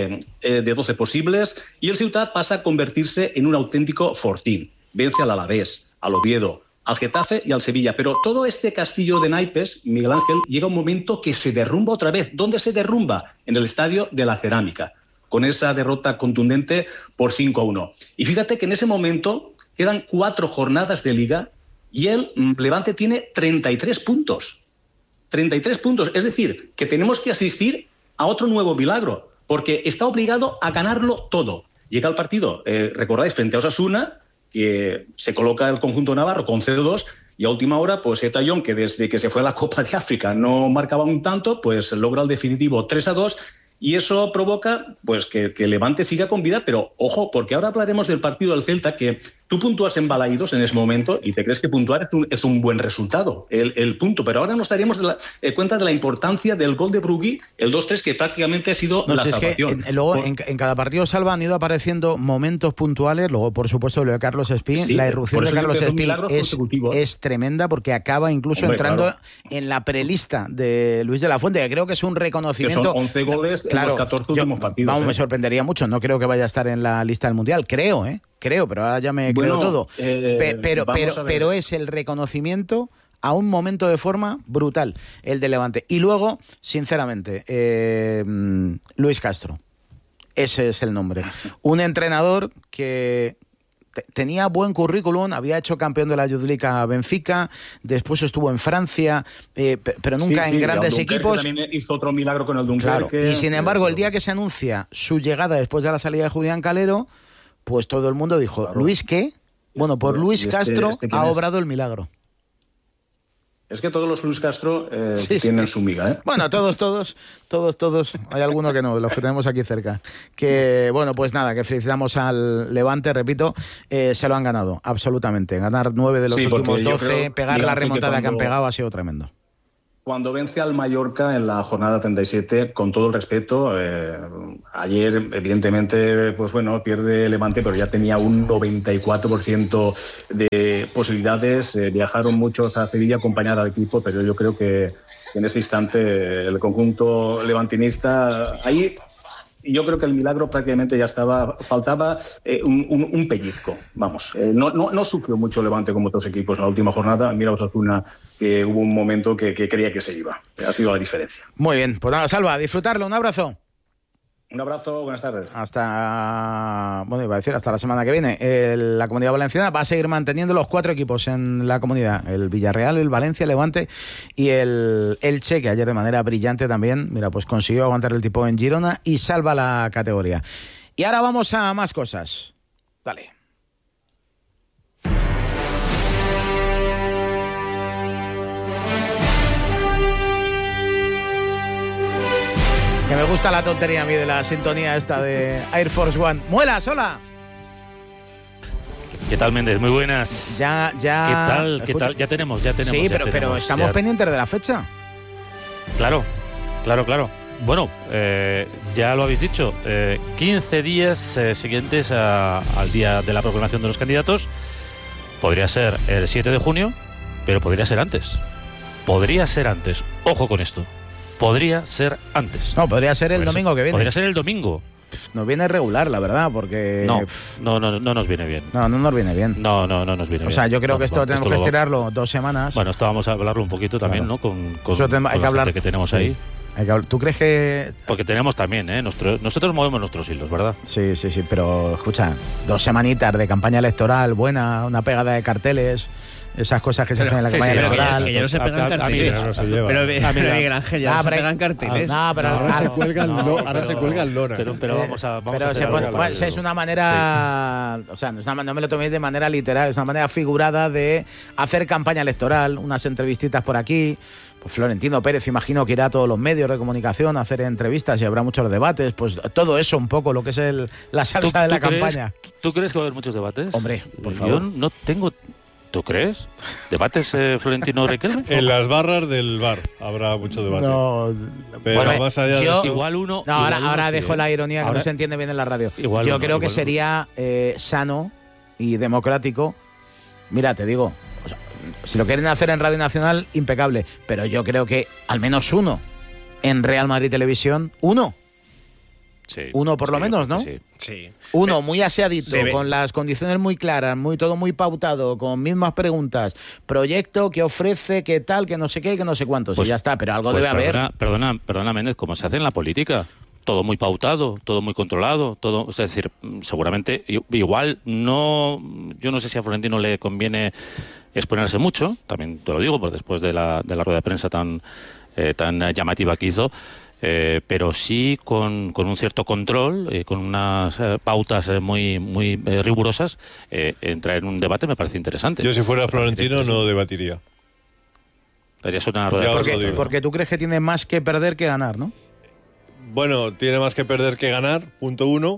12 posibles, y el Ciutat pasa a convertirse en un auténtico fortín. Vence al Alavés, al Oviedo, al Getafe y al Sevilla. Pero todo este castillo de naipes, Miguel Ángel, llega un momento que se derrumba otra vez. ¿Dónde se derrumba? En el Estadio de la Cerámica, con esa derrota contundente por 5-1. Y fíjate que en ese momento quedan 4 jornadas de Liga y el Levante tiene 33 puntos. 33 puntos. Es decir, que tenemos que asistir a otro nuevo milagro, porque está obligado a ganarlo todo. Llega el partido, recordáis, frente a Osasuna, que se coloca el conjunto navarro con 0-2, y a última hora, pues Etayón, que desde que se fue a la Copa de África no marcaba un tanto, pues logra el definitivo 3-2, y eso provoca pues que Levante siga con vida, pero ojo, porque ahora hablaremos del partido del Celta, que tú puntúas en Balaídos en ese momento y te crees que puntuar es un buen resultado, el punto, pero ahora nos daríamos cuenta de la importancia del gol de Brugui, el 2-3, que prácticamente ha sido la salvación. Es que, luego, en cada partido, Salva, han ido apareciendo momentos puntuales, luego por supuesto lo de Carlos Espín, la irrupción de Carlos Espín es tremenda, porque acaba incluso entrando en la prelista de Luis de la Fuente, que creo que es un reconocimiento. Que son 11 goles en los 14 últimos partidos. Vamos, me sorprendería mucho, no creo que vaya a estar en la lista del Mundial, creo, pero ahora ya me creo todo. Pero es el reconocimiento a un momento de forma brutal, el de Levante. Y luego, sinceramente, Luis Castro. Ese es el nombre. Un entrenador que tenía buen currículum, había hecho campeón de la Youth League a Benfica, después estuvo en Francia, pero nunca en grandes equipos. También hizo otro milagro con el Dunkerque. Claro. Y sin embargo, el día que se anuncia su llegada después de la salida de Julián Calero, pues todo el mundo dijo, claro. ¿Luis qué? Bueno, por Luis Castro ha obrado el milagro. Es que todos los Luis Castro tienen su miga, Bueno, todos. Hay alguno que no, los que tenemos aquí cerca. Que, bueno, pues nada, que felicitamos al Levante, repito, se lo han ganado, absolutamente. Ganar 9 de los últimos 12, pegar la remontada que han pegado ha sido tremendo. Cuando vence al Mallorca en la jornada 37, con todo el respeto, ayer evidentemente pues bueno, pierde Levante, pero ya tenía un 94% de posibilidades. Viajaron muchos a Sevilla a acompañar al equipo, pero yo creo que en ese instante el conjunto levantinista, ahí yo creo que el milagro prácticamente ya estaba, faltaba un pellizco, vamos. No sufrió mucho Levante como otros equipos en la última jornada. Mira Osasuna, que hubo un momento que creía que se iba. Ha sido la diferencia. Muy bien, pues nada, Salva, disfrutarlo, un abrazo. Un abrazo, buenas tardes. Hasta la semana que viene. La Comunidad Valenciana va a seguir manteniendo los 4 equipos en la comunidad: el Villarreal, el Valencia, el Levante y el Elche, que ayer de manera brillante también, pues consiguió aguantar el tipo en Girona y salva la categoría. Y ahora vamos a más cosas. Dale. Que me gusta la tontería a mí de la sintonía esta de Air Force One. ¡Muelas, hola! ¿Qué tal, Méndez? Muy buenas. Ya. ¿Qué tal? Ya tenemos. Sí, pero estamos pendientes de la fecha. Claro. Bueno, ya lo habéis dicho. 15 días siguientes al día de la proclamación de los candidatos. Podría ser el 7 de junio, pero podría ser antes. Ojo con esto. Podría ser antes. No, podría ser el domingo que viene. Podría ser el domingo. Nos viene regular, la verdad, porque... No nos viene bien. No nos viene bien. No nos viene bien. O sea, yo creo que esto tenemos que estirarlo 2 semanas. Bueno, esto vamos a hablarlo un poquito también, ¿no? Con hay que hablar, gente que tenemos ahí. ¿Tú crees que...? Porque tenemos también, nosotros movemos nuestros hilos, ¿verdad? Sí, pero escucha, 2 semanitas de campaña electoral buena, una pegada de carteles... Esas cosas que se hacen en la campaña electoral. Que ya no se pegan carteles. Pero Miguel Ángel, ya no se pegan carteles. Ahora se cuelgan lonas. Pero vamos a es una manera... O sea, no me lo toméis de manera literal, es una manera figurada de hacer campaña electoral, unas entrevistitas por aquí. Pues Florentino Pérez, imagino que irá a todos los medios de comunicación a hacer entrevistas y habrá muchos debates. Pues todo eso un poco, lo que es la salsa de la campaña. ¿Tú crees que va a haber muchos debates? Hombre, por favor. Yo no tengo... ¿Tú crees? ¿Debates, Florentino Riquelme? En las barras del bar habrá mucho debate. No, pero más allá de eso... Igual uno... No, ahora dejo la ironía, que ahora, no se entiende bien en la radio. Yo creo que sería sano y democrático. Mira, te digo, si lo quieren hacer en Radio Nacional, impecable. Pero yo creo que al menos uno en Real Madrid Televisión, uno. Sí, uno por lo menos, ¿no? Sí. Uno muy aseadito, con las condiciones muy claras, todo muy pautado, con mismas preguntas, proyecto, qué ofrece, qué tal, que no sé qué, que no sé cuántos, y ya está, pero algo debe haber. Perdona, Méndez, como se hace en la política. todo muy pautado, todo muy controlado, todo, es decir, seguramente igual no, yo no sé si a Florentino le conviene exponerse mucho, también te lo digo, pues después de la rueda de prensa tan llamativa que hizo, pero sí con un cierto control, con unas pautas muy rigurosas, entrar en un debate me parece interesante. Yo si fuera Florentino no debatiría. Una rueda porque tú crees que tiene más que perder que ganar, ¿no? Bueno, tiene más que perder que ganar, punto uno.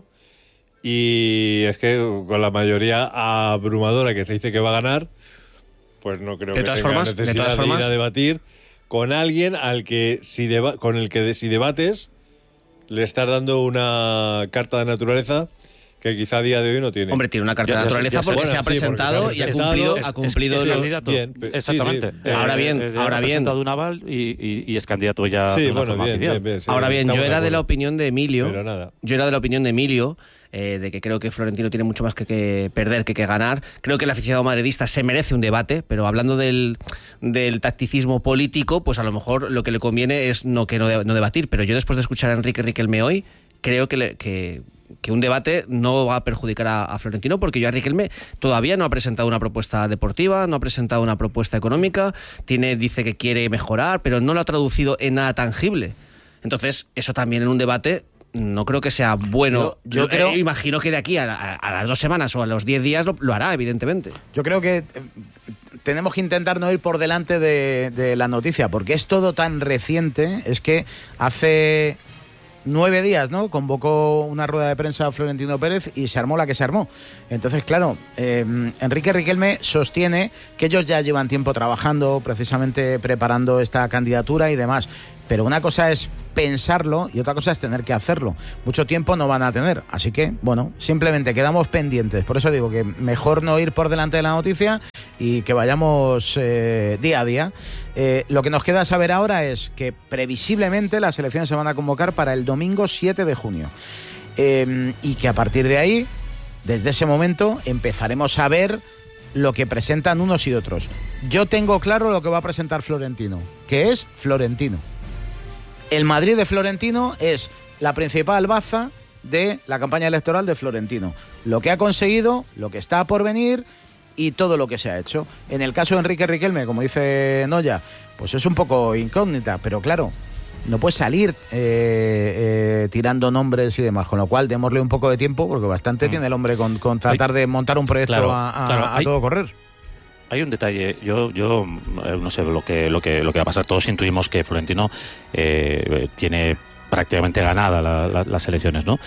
Y es que con la mayoría abrumadora que se dice que va a ganar, pues no creo que tenga necesidad de ir a debatir con alguien con el que si debates le estás dando una carta de naturaleza que quizá a día de hoy no tiene. Hombre, tiene una carta de naturaleza porque se ha presentado y ha cumplido es candidato. Bien, exactamente. Sí. Ahora bien, ha presentado un aval y es candidato ya de una forma oficial. Bien, sí, ahora bien, yo era de la opinión de Emilio. Pero nada. Yo era de la opinión de Emilio. De que creo que Florentino tiene mucho más que perder que ganar. Creo que el aficionado madridista se merece un debate, pero hablando del tacticismo político, pues a lo mejor lo que le conviene es no debatir. Pero yo, después de escuchar a Enrique Riquelme hoy, creo que un debate no va a perjudicar a Florentino, porque yo a Riquelme todavía no ha presentado una propuesta deportiva, no ha presentado una propuesta económica, dice que quiere mejorar, pero no lo ha traducido en nada tangible. Entonces, eso también en un debate no creo que sea bueno. Yo creo, imagino que de aquí a las 2 semanas o a los 10 días lo hará, evidentemente. Yo creo que tenemos que intentar no ir por delante de la noticia, porque es todo tan reciente. Es que hace 9 días, ¿no?, convocó una rueda de prensa a Florentino Pérez y se armó la que se armó. Entonces, claro, Enrique Riquelme sostiene que ellos ya llevan tiempo trabajando, precisamente preparando esta candidatura y demás. Pero una cosa es pensarlo y otra cosa es tener que hacerlo. Mucho tiempo no van a tener, así que, bueno, simplemente quedamos pendientes. Por eso digo que mejor no ir por delante de la noticia y que vayamos día a día. Lo que nos queda saber ahora es que previsiblemente las elecciones se van a convocar para el domingo 7 de junio. Y que a partir de ahí, desde ese momento, empezaremos a ver lo que presentan unos y otros. Yo tengo claro lo que va a presentar Florentino, que es Florentino. El Madrid de Florentino es la principal baza de la campaña electoral de Florentino. Lo que ha conseguido, lo que está por venir y todo lo que se ha hecho. En el caso de Enrique Riquelme, como dice Noya, pues es un poco incógnita, pero claro, no puede salir tirando nombres y demás, con lo cual démosle un poco de tiempo, porque bastante tiene el hombre con tratar de montar un proyecto a todo correr. Hay un detalle, yo no sé lo que va a pasar. Todos intuimos que Florentino tiene prácticamente ganada las elecciones, ¿no?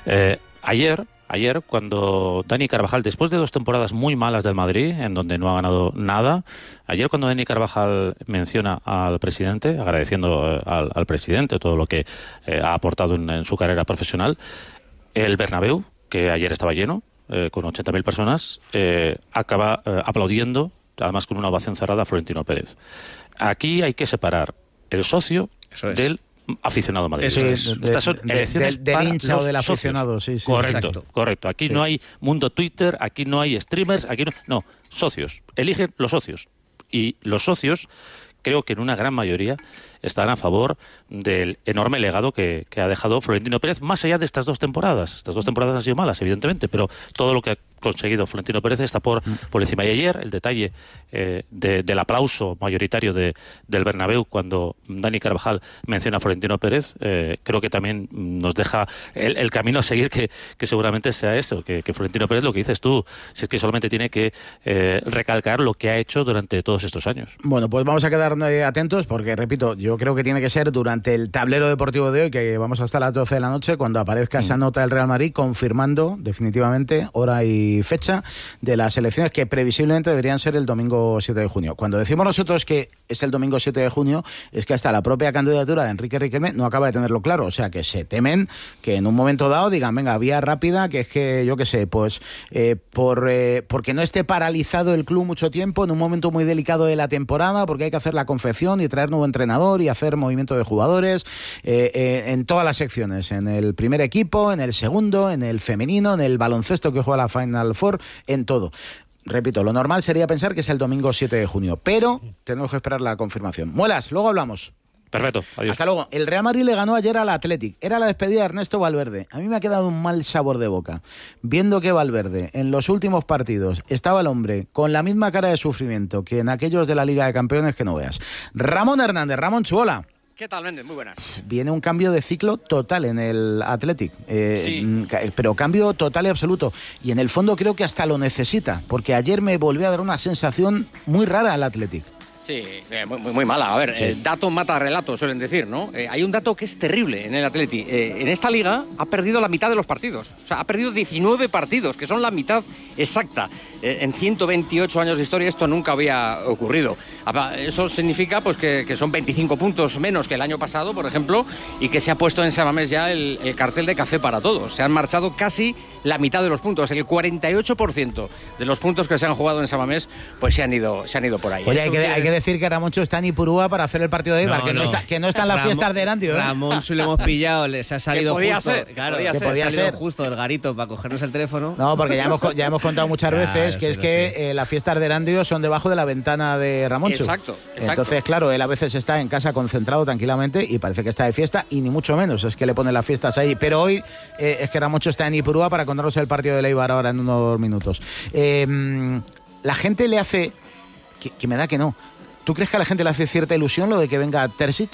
Ayer, cuando Dani Carvajal, después de 2 temporadas muy malas del Madrid, en donde no ha ganado nada, ayer cuando Dani Carvajal menciona al presidente, agradeciendo al presidente todo lo que ha aportado en su carrera profesional, el Bernabéu, que ayer estaba lleno, con 80.000 personas, acaba aplaudiendo, además con una ovación cerrada, a Florentino Pérez. Aquí hay que separar el socio del aficionado madridista. Estas son elecciones del hincha o del aficionado. Sí, correcto. Aquí no hay mundo Twitter, aquí no hay streamers, aquí no, socios. Eligen los socios. Y los socios, creo que en una gran mayoría, están a favor del enorme legado que ha dejado Florentino Pérez, más allá de estas 2 temporadas. Estas 2 temporadas han sido malas, evidentemente, pero todo lo que ha conseguido Florentino Pérez está por encima. Y ayer, el detalle del aplauso mayoritario del Bernabéu cuando Dani Carvajal menciona a Florentino Pérez, creo que también nos deja el camino a seguir, que seguramente sea eso, que Florentino Pérez, lo que dices tú, si es que solamente tiene que recalcar lo que ha hecho durante todos estos años. Bueno, pues vamos a quedar atentos, porque, repito, yo creo que tiene que ser durante el tablero deportivo de hoy, que vamos hasta las 12 de la noche, cuando aparezca esa nota del Real Madrid confirmando definitivamente hora y fecha de las elecciones, que previsiblemente deberían ser el domingo 7 de junio. Cuando decimos nosotros que es el domingo 7 de junio, es que hasta la propia candidatura de Enrique Riquelme no acaba de tenerlo claro. O sea, que se temen que en un momento dado digan, venga, vía rápida, que es que, yo qué sé, pues porque no esté paralizado el club mucho tiempo, en un momento muy delicado de la temporada, porque hay que hacer la confección y traer nuevo entrenador y hacer movimiento de jugadores en todas las secciones, en el primer equipo, en el segundo, en el femenino, en el baloncesto que juega la Final Four, en todo. Repito, lo normal sería pensar que es el domingo 7 de junio, pero tenemos que esperar la confirmación. Muelas, luego hablamos. Perfecto, adiós. Hasta luego. El Real Madrid le ganó ayer al Athletic. Era la despedida de Ernesto Valverde. A mí me ha quedado un mal sabor de boca. Viendo que Valverde, en los últimos partidos, estaba el hombre con la misma cara de sufrimiento que en aquellos de la Liga de Campeones que no veas. Ramón Hernández, Ramón Chuola. ¿Qué tal, Méndez? Muy buenas. Viene un cambio de ciclo total en el Athletic, sí. Pero cambio total y absoluto. Y en el fondo creo que hasta lo necesita, porque ayer me volvió a dar una sensación muy rara al Athletic. Sí, muy mala. A ver, sí. Dato mata relato, suelen decir, ¿no? Hay un dato que es terrible en el Atleti. En esta liga ha perdido la mitad de los partidos. O sea, ha perdido 19 partidos, que son la mitad exacta. En 128 años de historia esto nunca había ocurrido. Eso significa pues que son 25 puntos menos que el año pasado, por ejemplo, y que se ha puesto en San Mamés ya el cartel de café para todos. Se han marchado casi la mitad de los puntos. El 48% de los puntos que se han jugado en San Mamés pues se han ido por ahí. Oye, hay que decir que Ramoncho está en Ipurúa para hacer el partido de Eibar, que no está en las fiestas de Erandio. Ramoncho le hemos pillado, les ha salido justo. Claro, podía ser justo del garito para cogernos el teléfono. No, porque ya hemos contado muchas veces que las fiestas de Erandio son debajo de la ventana de Ramoncho. Exacto. Entonces, claro, él a veces está en casa concentrado tranquilamente y parece que está de fiesta, y ni mucho menos es que le ponen las fiestas ahí. Pero hoy es que Ramoncho está en Ipurúa para contarnos el partido de Eibar ahora en unos minutos. La gente le hace... que me da que no. ¿Tú crees que a la gente le hace cierta ilusión lo de que venga Terzic?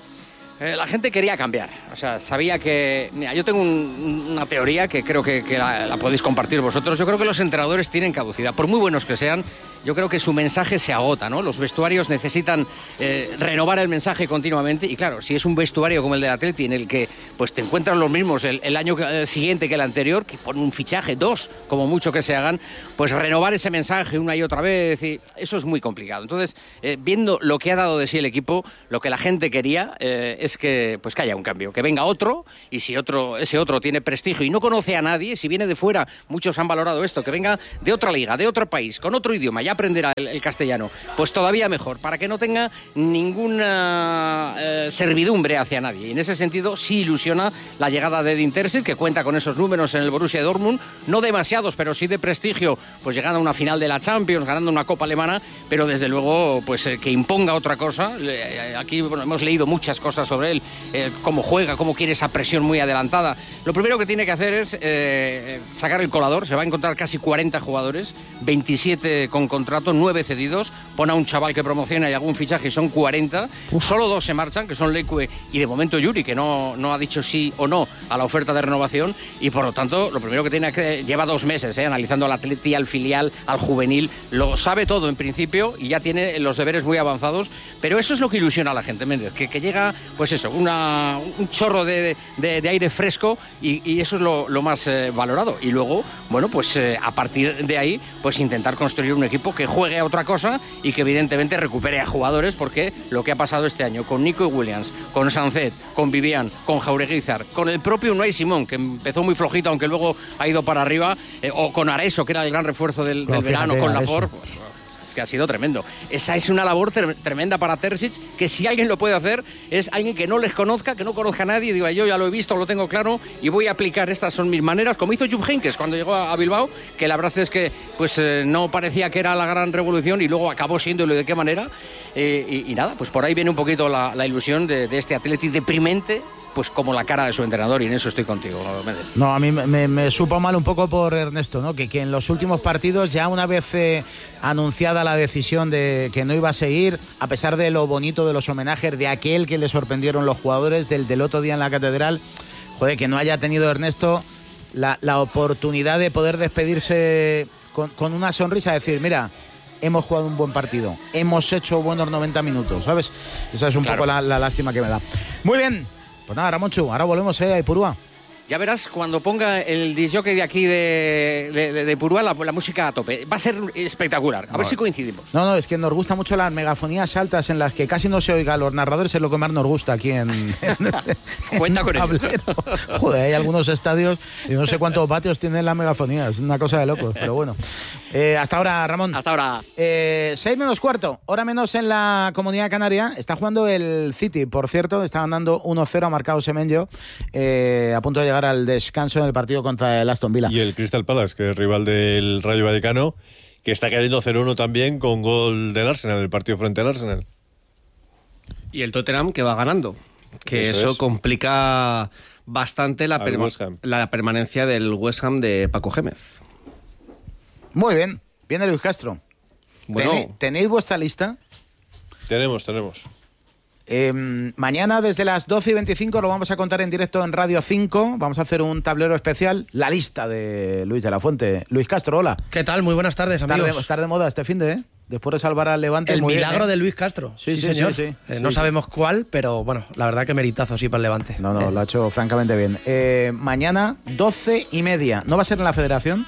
La gente quería cambiar, o sea, sabía que... Mira, yo tengo una teoría que creo que la podéis compartir vosotros. Yo creo que los entrenadores tienen caducidad, por muy buenos que sean. Yo creo que su mensaje se agota, ¿no? Los vestuarios necesitan renovar el mensaje continuamente, y claro, si es un vestuario como el del Atleti en el que pues te encuentran los mismos el año siguiente que el anterior, que ponen un fichaje, 2, como mucho que se hagan, pues renovar ese mensaje una y otra vez, y eso es muy complicado. Entonces, viendo lo que ha dado de sí el equipo, lo que la gente quería es que haya un cambio, que venga otro, y si ese otro tiene prestigio y no conoce a nadie, si viene de fuera, muchos han valorado esto, que venga de otra liga, de otro país, con otro idioma, ya aprenderá el castellano, pues todavía mejor, para que no tenga ninguna servidumbre hacia nadie. Y en ese sentido sí ilusiona la llegada de Edin Terzic, que cuenta con esos números en el Borussia Dortmund, no demasiados, pero sí de prestigio, pues llegando a una final de la Champions, ganando una Copa Alemana, pero desde luego pues que imponga otra cosa. Aquí hemos leído muchas cosas sobre él, cómo juega, cómo quiere esa presión muy adelantada. Lo primero que tiene que hacer es sacar el colador. Se va a encontrar casi 40 jugadores, 27 con contrato, 9 cedidos, pone a un chaval que promociona y algún fichaje, son 40. Solo 2 se marchan, que son Leque y de momento Yuri, que no ha dicho sí o no a la oferta de renovación, y por lo tanto lo primero que tiene que... Lleva 2 meses analizando al Atleti, al filial, al juvenil, lo sabe todo en principio y ya tiene los deberes muy avanzados, pero eso es lo que ilusiona a la gente, Méndez, que llega pues eso, un chorro de aire fresco, y eso es lo más valorado. Y luego, bueno, pues a partir de ahí, pues intentar construir un equipo que juegue a otra cosa y que evidentemente recupere a jugadores, porque lo que ha pasado este año con Nico Williams, con Sancet, con Vivian, con Jaureguizar, con el propio Unai Simón, que empezó muy flojito aunque luego ha ido para arriba, o con Areso, que era el gran refuerzo del verano, con Laporte, es que ha sido tremendo. Esa es una labor tremenda para Terzic, que si alguien lo puede hacer es alguien que no les conozca, que no conozca a nadie, y diga, yo ya lo he visto, lo tengo claro y voy a aplicar, estas son mis maneras, como hizo Jupp Heynckes cuando llegó a Bilbao, que la verdad es que pues no parecía que era la gran revolución y luego acabó siéndolo. ¿De qué manera? Y nada, pues por ahí viene un poquito la ilusión de este Atleti deprimente, pues como la cara de su entrenador, y en eso estoy contigo, Méndez. No, a mí me supo mal un poco por Ernesto, ¿no? Que en los últimos partidos, ya una vez anunciada la decisión de que no iba a seguir, a pesar de lo bonito de los homenajes, de aquel que le sorprendieron los jugadores, del otro día en la Catedral, joder, que no haya tenido Ernesto la oportunidad de poder despedirse con una sonrisa, decir, mira, hemos jugado un buen partido, hemos hecho buenos 90 minutos, ¿sabes? Esa es un poco la lástima que me da. Muy bien. Pues nada, Ramonchu, ahora volvemos a Ipurúa. Ya verás cuando ponga el disjockey de aquí de Ipurúa la música a tope. Va a ser espectacular. A ver si coincidimos. No, es que nos gusta mucho las megafonías altas en las que casi no se oiga a los narradores, es lo que más nos gusta aquí en Cuenta con ello. Joder, hay algunos estadios y no sé cuántos vatios tienen la megafonía. Es una cosa de locos, pero bueno. Hasta ahora, Ramón. Hasta ahora. 6 menos cuarto, hora menos en la Comunidad Canaria. Está jugando el City, por cierto. Está ganando 1-0, ha marcado Semenyo, a punto de llegar al descanso en el partido contra el Aston Villa. Y el Crystal Palace, que es rival del Rayo Vallecano, que está cayendo 0-1 también con gol del Arsenal, el partido frente al Arsenal. Y el Tottenham que va ganando, que eso complica bastante la permanencia del West Ham de Paco Gémez. Muy bien, viene Luis Castro. Bueno. ¿Tenéis vuestra lista? Tenemos. Mañana desde las 12:25 lo vamos a contar en directo en Radio 5. Vamos a hacer un tablero especial, la lista de Luis de la Fuente. Luis Castro, hola. ¿Qué tal? Muy buenas tardes, amigos. Estar de moda este finde, ¿eh? Después de salvar al Levante. El milagro bien, de Luis Castro. Sí, señor. Sí. No sabemos cuál, pero bueno, la verdad que meritazo sí para el Levante. No, lo ha hecho francamente bien. Mañana 12:30. ¿No va a ser en la Federación?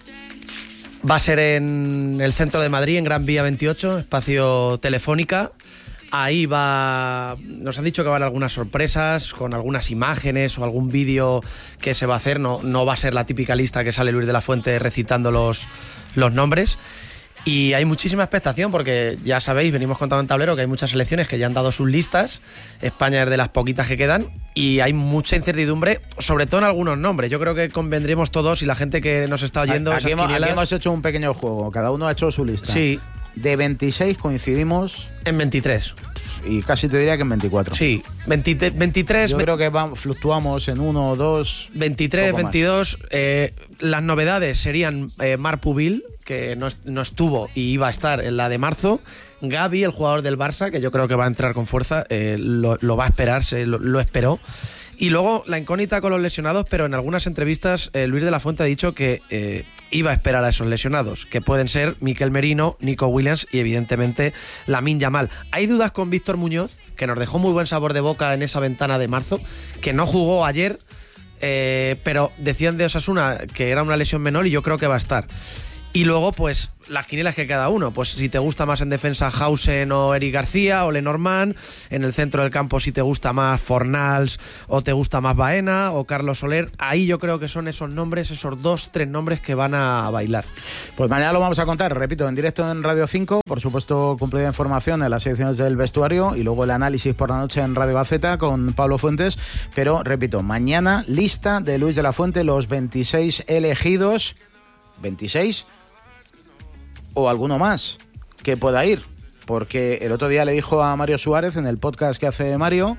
Va a ser en el centro de Madrid, en Gran Vía 28, espacio Telefónica. Ahí nos han dicho que van algunas sorpresas con algunas imágenes o algún vídeo que se va a hacer. No va a ser la típica lista que sale Luis de la Fuente recitando los nombres. Y hay muchísima expectación porque ya sabéis, venimos contando en tablero que hay muchas selecciones que ya han dado sus listas. España es de las poquitas que quedan y hay mucha incertidumbre, sobre todo en algunos nombres. Yo creo que convendremos todos y la gente que nos está oyendo. Aquí hemos hecho un pequeño juego, cada uno ha hecho su lista. Sí. De 26 coincidimos en 23. Y casi te diría que en 24. Sí, 23. Yo creo que fluctuamos en 1 o 2. 23, 22. Las novedades serían Marc Pubil, que no estuvo y iba a estar en la de marzo. Gavi, el jugador del Barça, que yo creo que va a entrar con fuerza, lo va a esperar, lo esperó. Y luego la incógnita con los lesionados, pero en algunas entrevistas Luis de la Fuente ha dicho que iba a esperar a esos lesionados, que pueden ser Mikel Merino, Nico Williams y evidentemente Lamine Yamal. Hay dudas con Víctor Muñoz, que nos dejó muy buen sabor de boca en esa ventana de marzo, que no jugó ayer, pero decían de Osasuna que era una lesión menor y yo creo que va a estar. Y luego, pues, las quinielas que cada uno. Pues si te gusta más en defensa Hausen o Eric García o Lenormand. En el centro del campo si te gusta más Fornals o te gusta más Baena o Carlos Soler. Ahí yo creo que son esos nombres, esos 2-3 nombres que van a bailar. Pues mañana lo vamos a contar, repito, en directo en Radio 5. Por supuesto, cumplida información en las secciones del vestuario y luego el análisis por la noche en Radio Gaceta con Pablo Fuentes. Pero, repito, mañana lista de Luis de la Fuente, los 26 elegidos. 26 o alguno más que pueda ir, porque el otro día le dijo a Mario Suárez en el podcast que hace Mario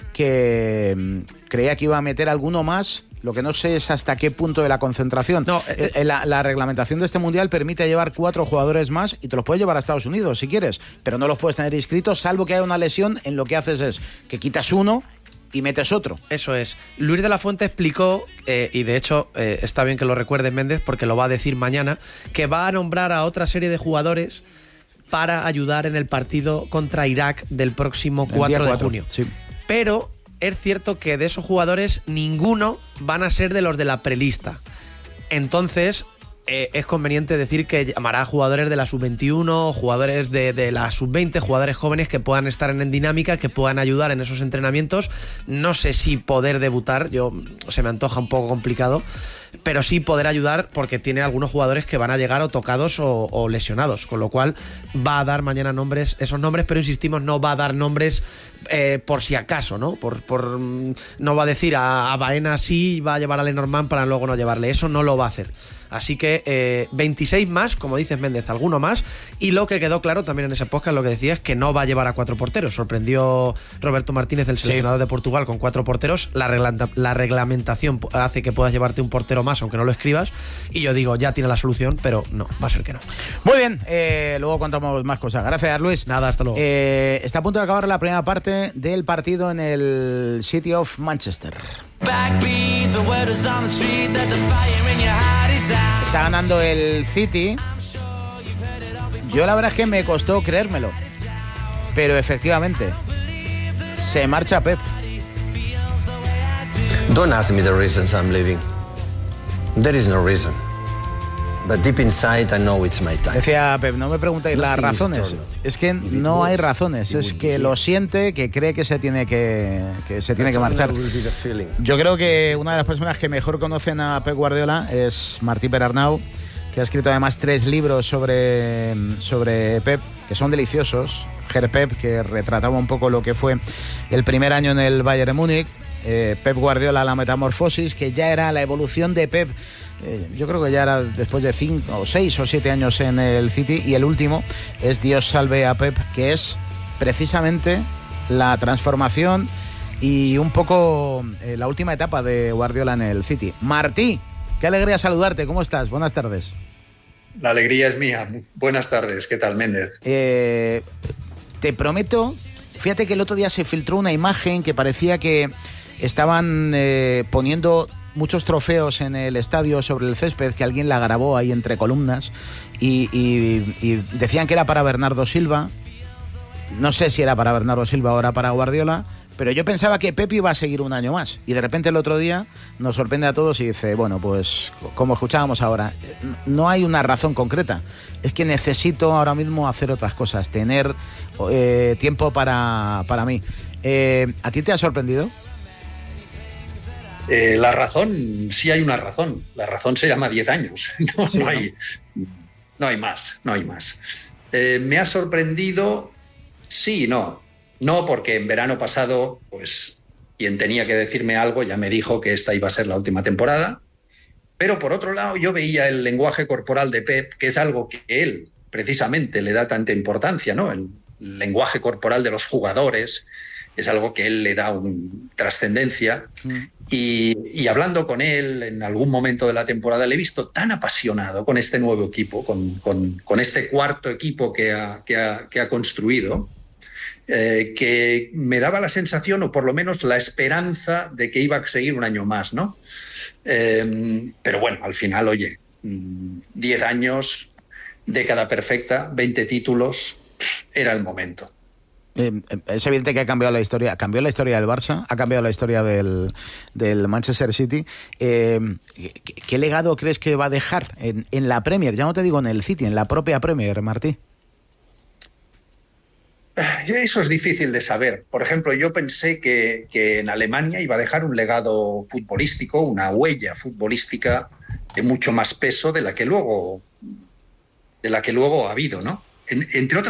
que creía que iba a meter alguno más. Lo que no sé es hasta qué punto de la concentración. No, la reglamentación de este Mundial permite llevar 4 jugadores más y te los puedes llevar a Estados Unidos si quieres, pero no los puedes tener inscritos salvo que haya una lesión. En lo que haces es que quitas uno y metes otro. Eso es. Luis de la Fuente explicó, y de hecho está bien que lo recuerde Méndez porque lo va a decir mañana, que va a nombrar a otra serie de jugadores para ayudar en el partido contra Irak del próximo 4 de junio. Sí. Pero es cierto que de esos jugadores ninguno van a ser de los de la prelista. Entonces es conveniente decir que llamará a jugadores de la sub-21, jugadores de la sub-20, jugadores jóvenes que puedan estar en dinámica, que puedan ayudar en esos entrenamientos. No sé si poder debutar, se me antoja un poco complicado, pero sí poder ayudar porque tiene algunos jugadores que van a llegar o tocados o lesionados, con lo cual va a dar mañana esos nombres, pero insistimos, no va a dar nombres por si acaso, ¿no? No va a decir a Baena sí, va a llevar a Lenormand para luego no llevarle, eso no lo va a hacer. Así que 26 más, como dices Méndez, alguno más. Y lo que quedó claro también en ese podcast, lo que decía es que no va a llevar a 4 porteros. Sorprendió Roberto Martínez, el seleccionador de Portugal, con 4 porteros. La reglamentación hace que puedas llevarte un portero más, aunque no lo escribas. Y yo digo, ya tiene la solución, pero no, va a ser que no. Muy bien, luego contamos más cosas. Gracias, Luis. Nada, hasta luego. Está a punto de acabar la primera parte del partido en el City of Manchester. Está ganando el City. Yo la verdad es que me costó creérmelo, pero efectivamente se marcha Pep. Don't ask me the reasons I'm leaving. There is no reason. But deep inside I know it's my time. Decía Pep, no me preguntéis las razones. Es que no hay razones. Es que lo siente, que cree que se tiene que marchar. Yo creo que una de las personas que mejor conocen a Pep Guardiola es Martí Perarnau, que ha escrito además 3 libros sobre Pep, que son deliciosos. Ger Pep, que retrataba un poco lo que fue el primer año en el Bayern de Múnich. Pep Guardiola, la metamorfosis, que ya era la evolución de Pep. Yo creo que ya era después de 5 o 6 o 7 años en el City, y el último es Dios salve a Pep, que es precisamente la transformación y un poco la última etapa de Guardiola en el City. Martí, qué alegría saludarte, ¿cómo estás? Buenas tardes. La alegría es mía. Buenas tardes, ¿qué tal, Méndez? Te prometo, fíjate que el otro día se filtró una imagen que parecía que estaban poniendo muchos trofeos en el estadio sobre el césped, que alguien la grabó ahí entre columnas y decían que era para Bernardo Silva. No sé si era para Bernardo Silva o era para Guardiola, pero yo pensaba que Pep iba a seguir un año más. Y de repente el otro día nos sorprende a todos y dice, bueno, pues como escuchábamos ahora, no hay una razón concreta. Es que necesito ahora mismo hacer otras cosas, tener tiempo para mí. ¿A ti te ha sorprendido? La razón, sí hay una razón. La razón se llama 10 años. No hay más. Me ha sorprendido, sí y no. No, porque en verano pasado, pues quien tenía que decirme algo ya me dijo que esta iba a ser la última temporada. Pero por otro lado, yo veía el lenguaje corporal de Pep, que es algo que él precisamente le da tanta importancia, ¿no? El lenguaje corporal de los jugadores es algo que él le da trascendencia. Y hablando con él en algún momento de la temporada, le he visto tan apasionado con este nuevo equipo, con este cuarto equipo que ha construido, que me daba la sensación, o por lo menos la esperanza, de que iba a seguir un año más, ¿no? Pero bueno, al final, oye, 10 años, década perfecta, 20 títulos, era el momento. Es evidente que ha cambiado la historia. Cambió la historia del Barça, ha cambiado la historia del Manchester City. ¿Qué legado crees que va a dejar en la Premier? Ya no te digo en el City, en la propia Premier, Martí. Eso es difícil de saber. Por ejemplo, yo pensé que en Alemania iba a dejar un legado futbolístico, una huella futbolística de mucho más peso de la que luego ha habido, ¿no? Entre otras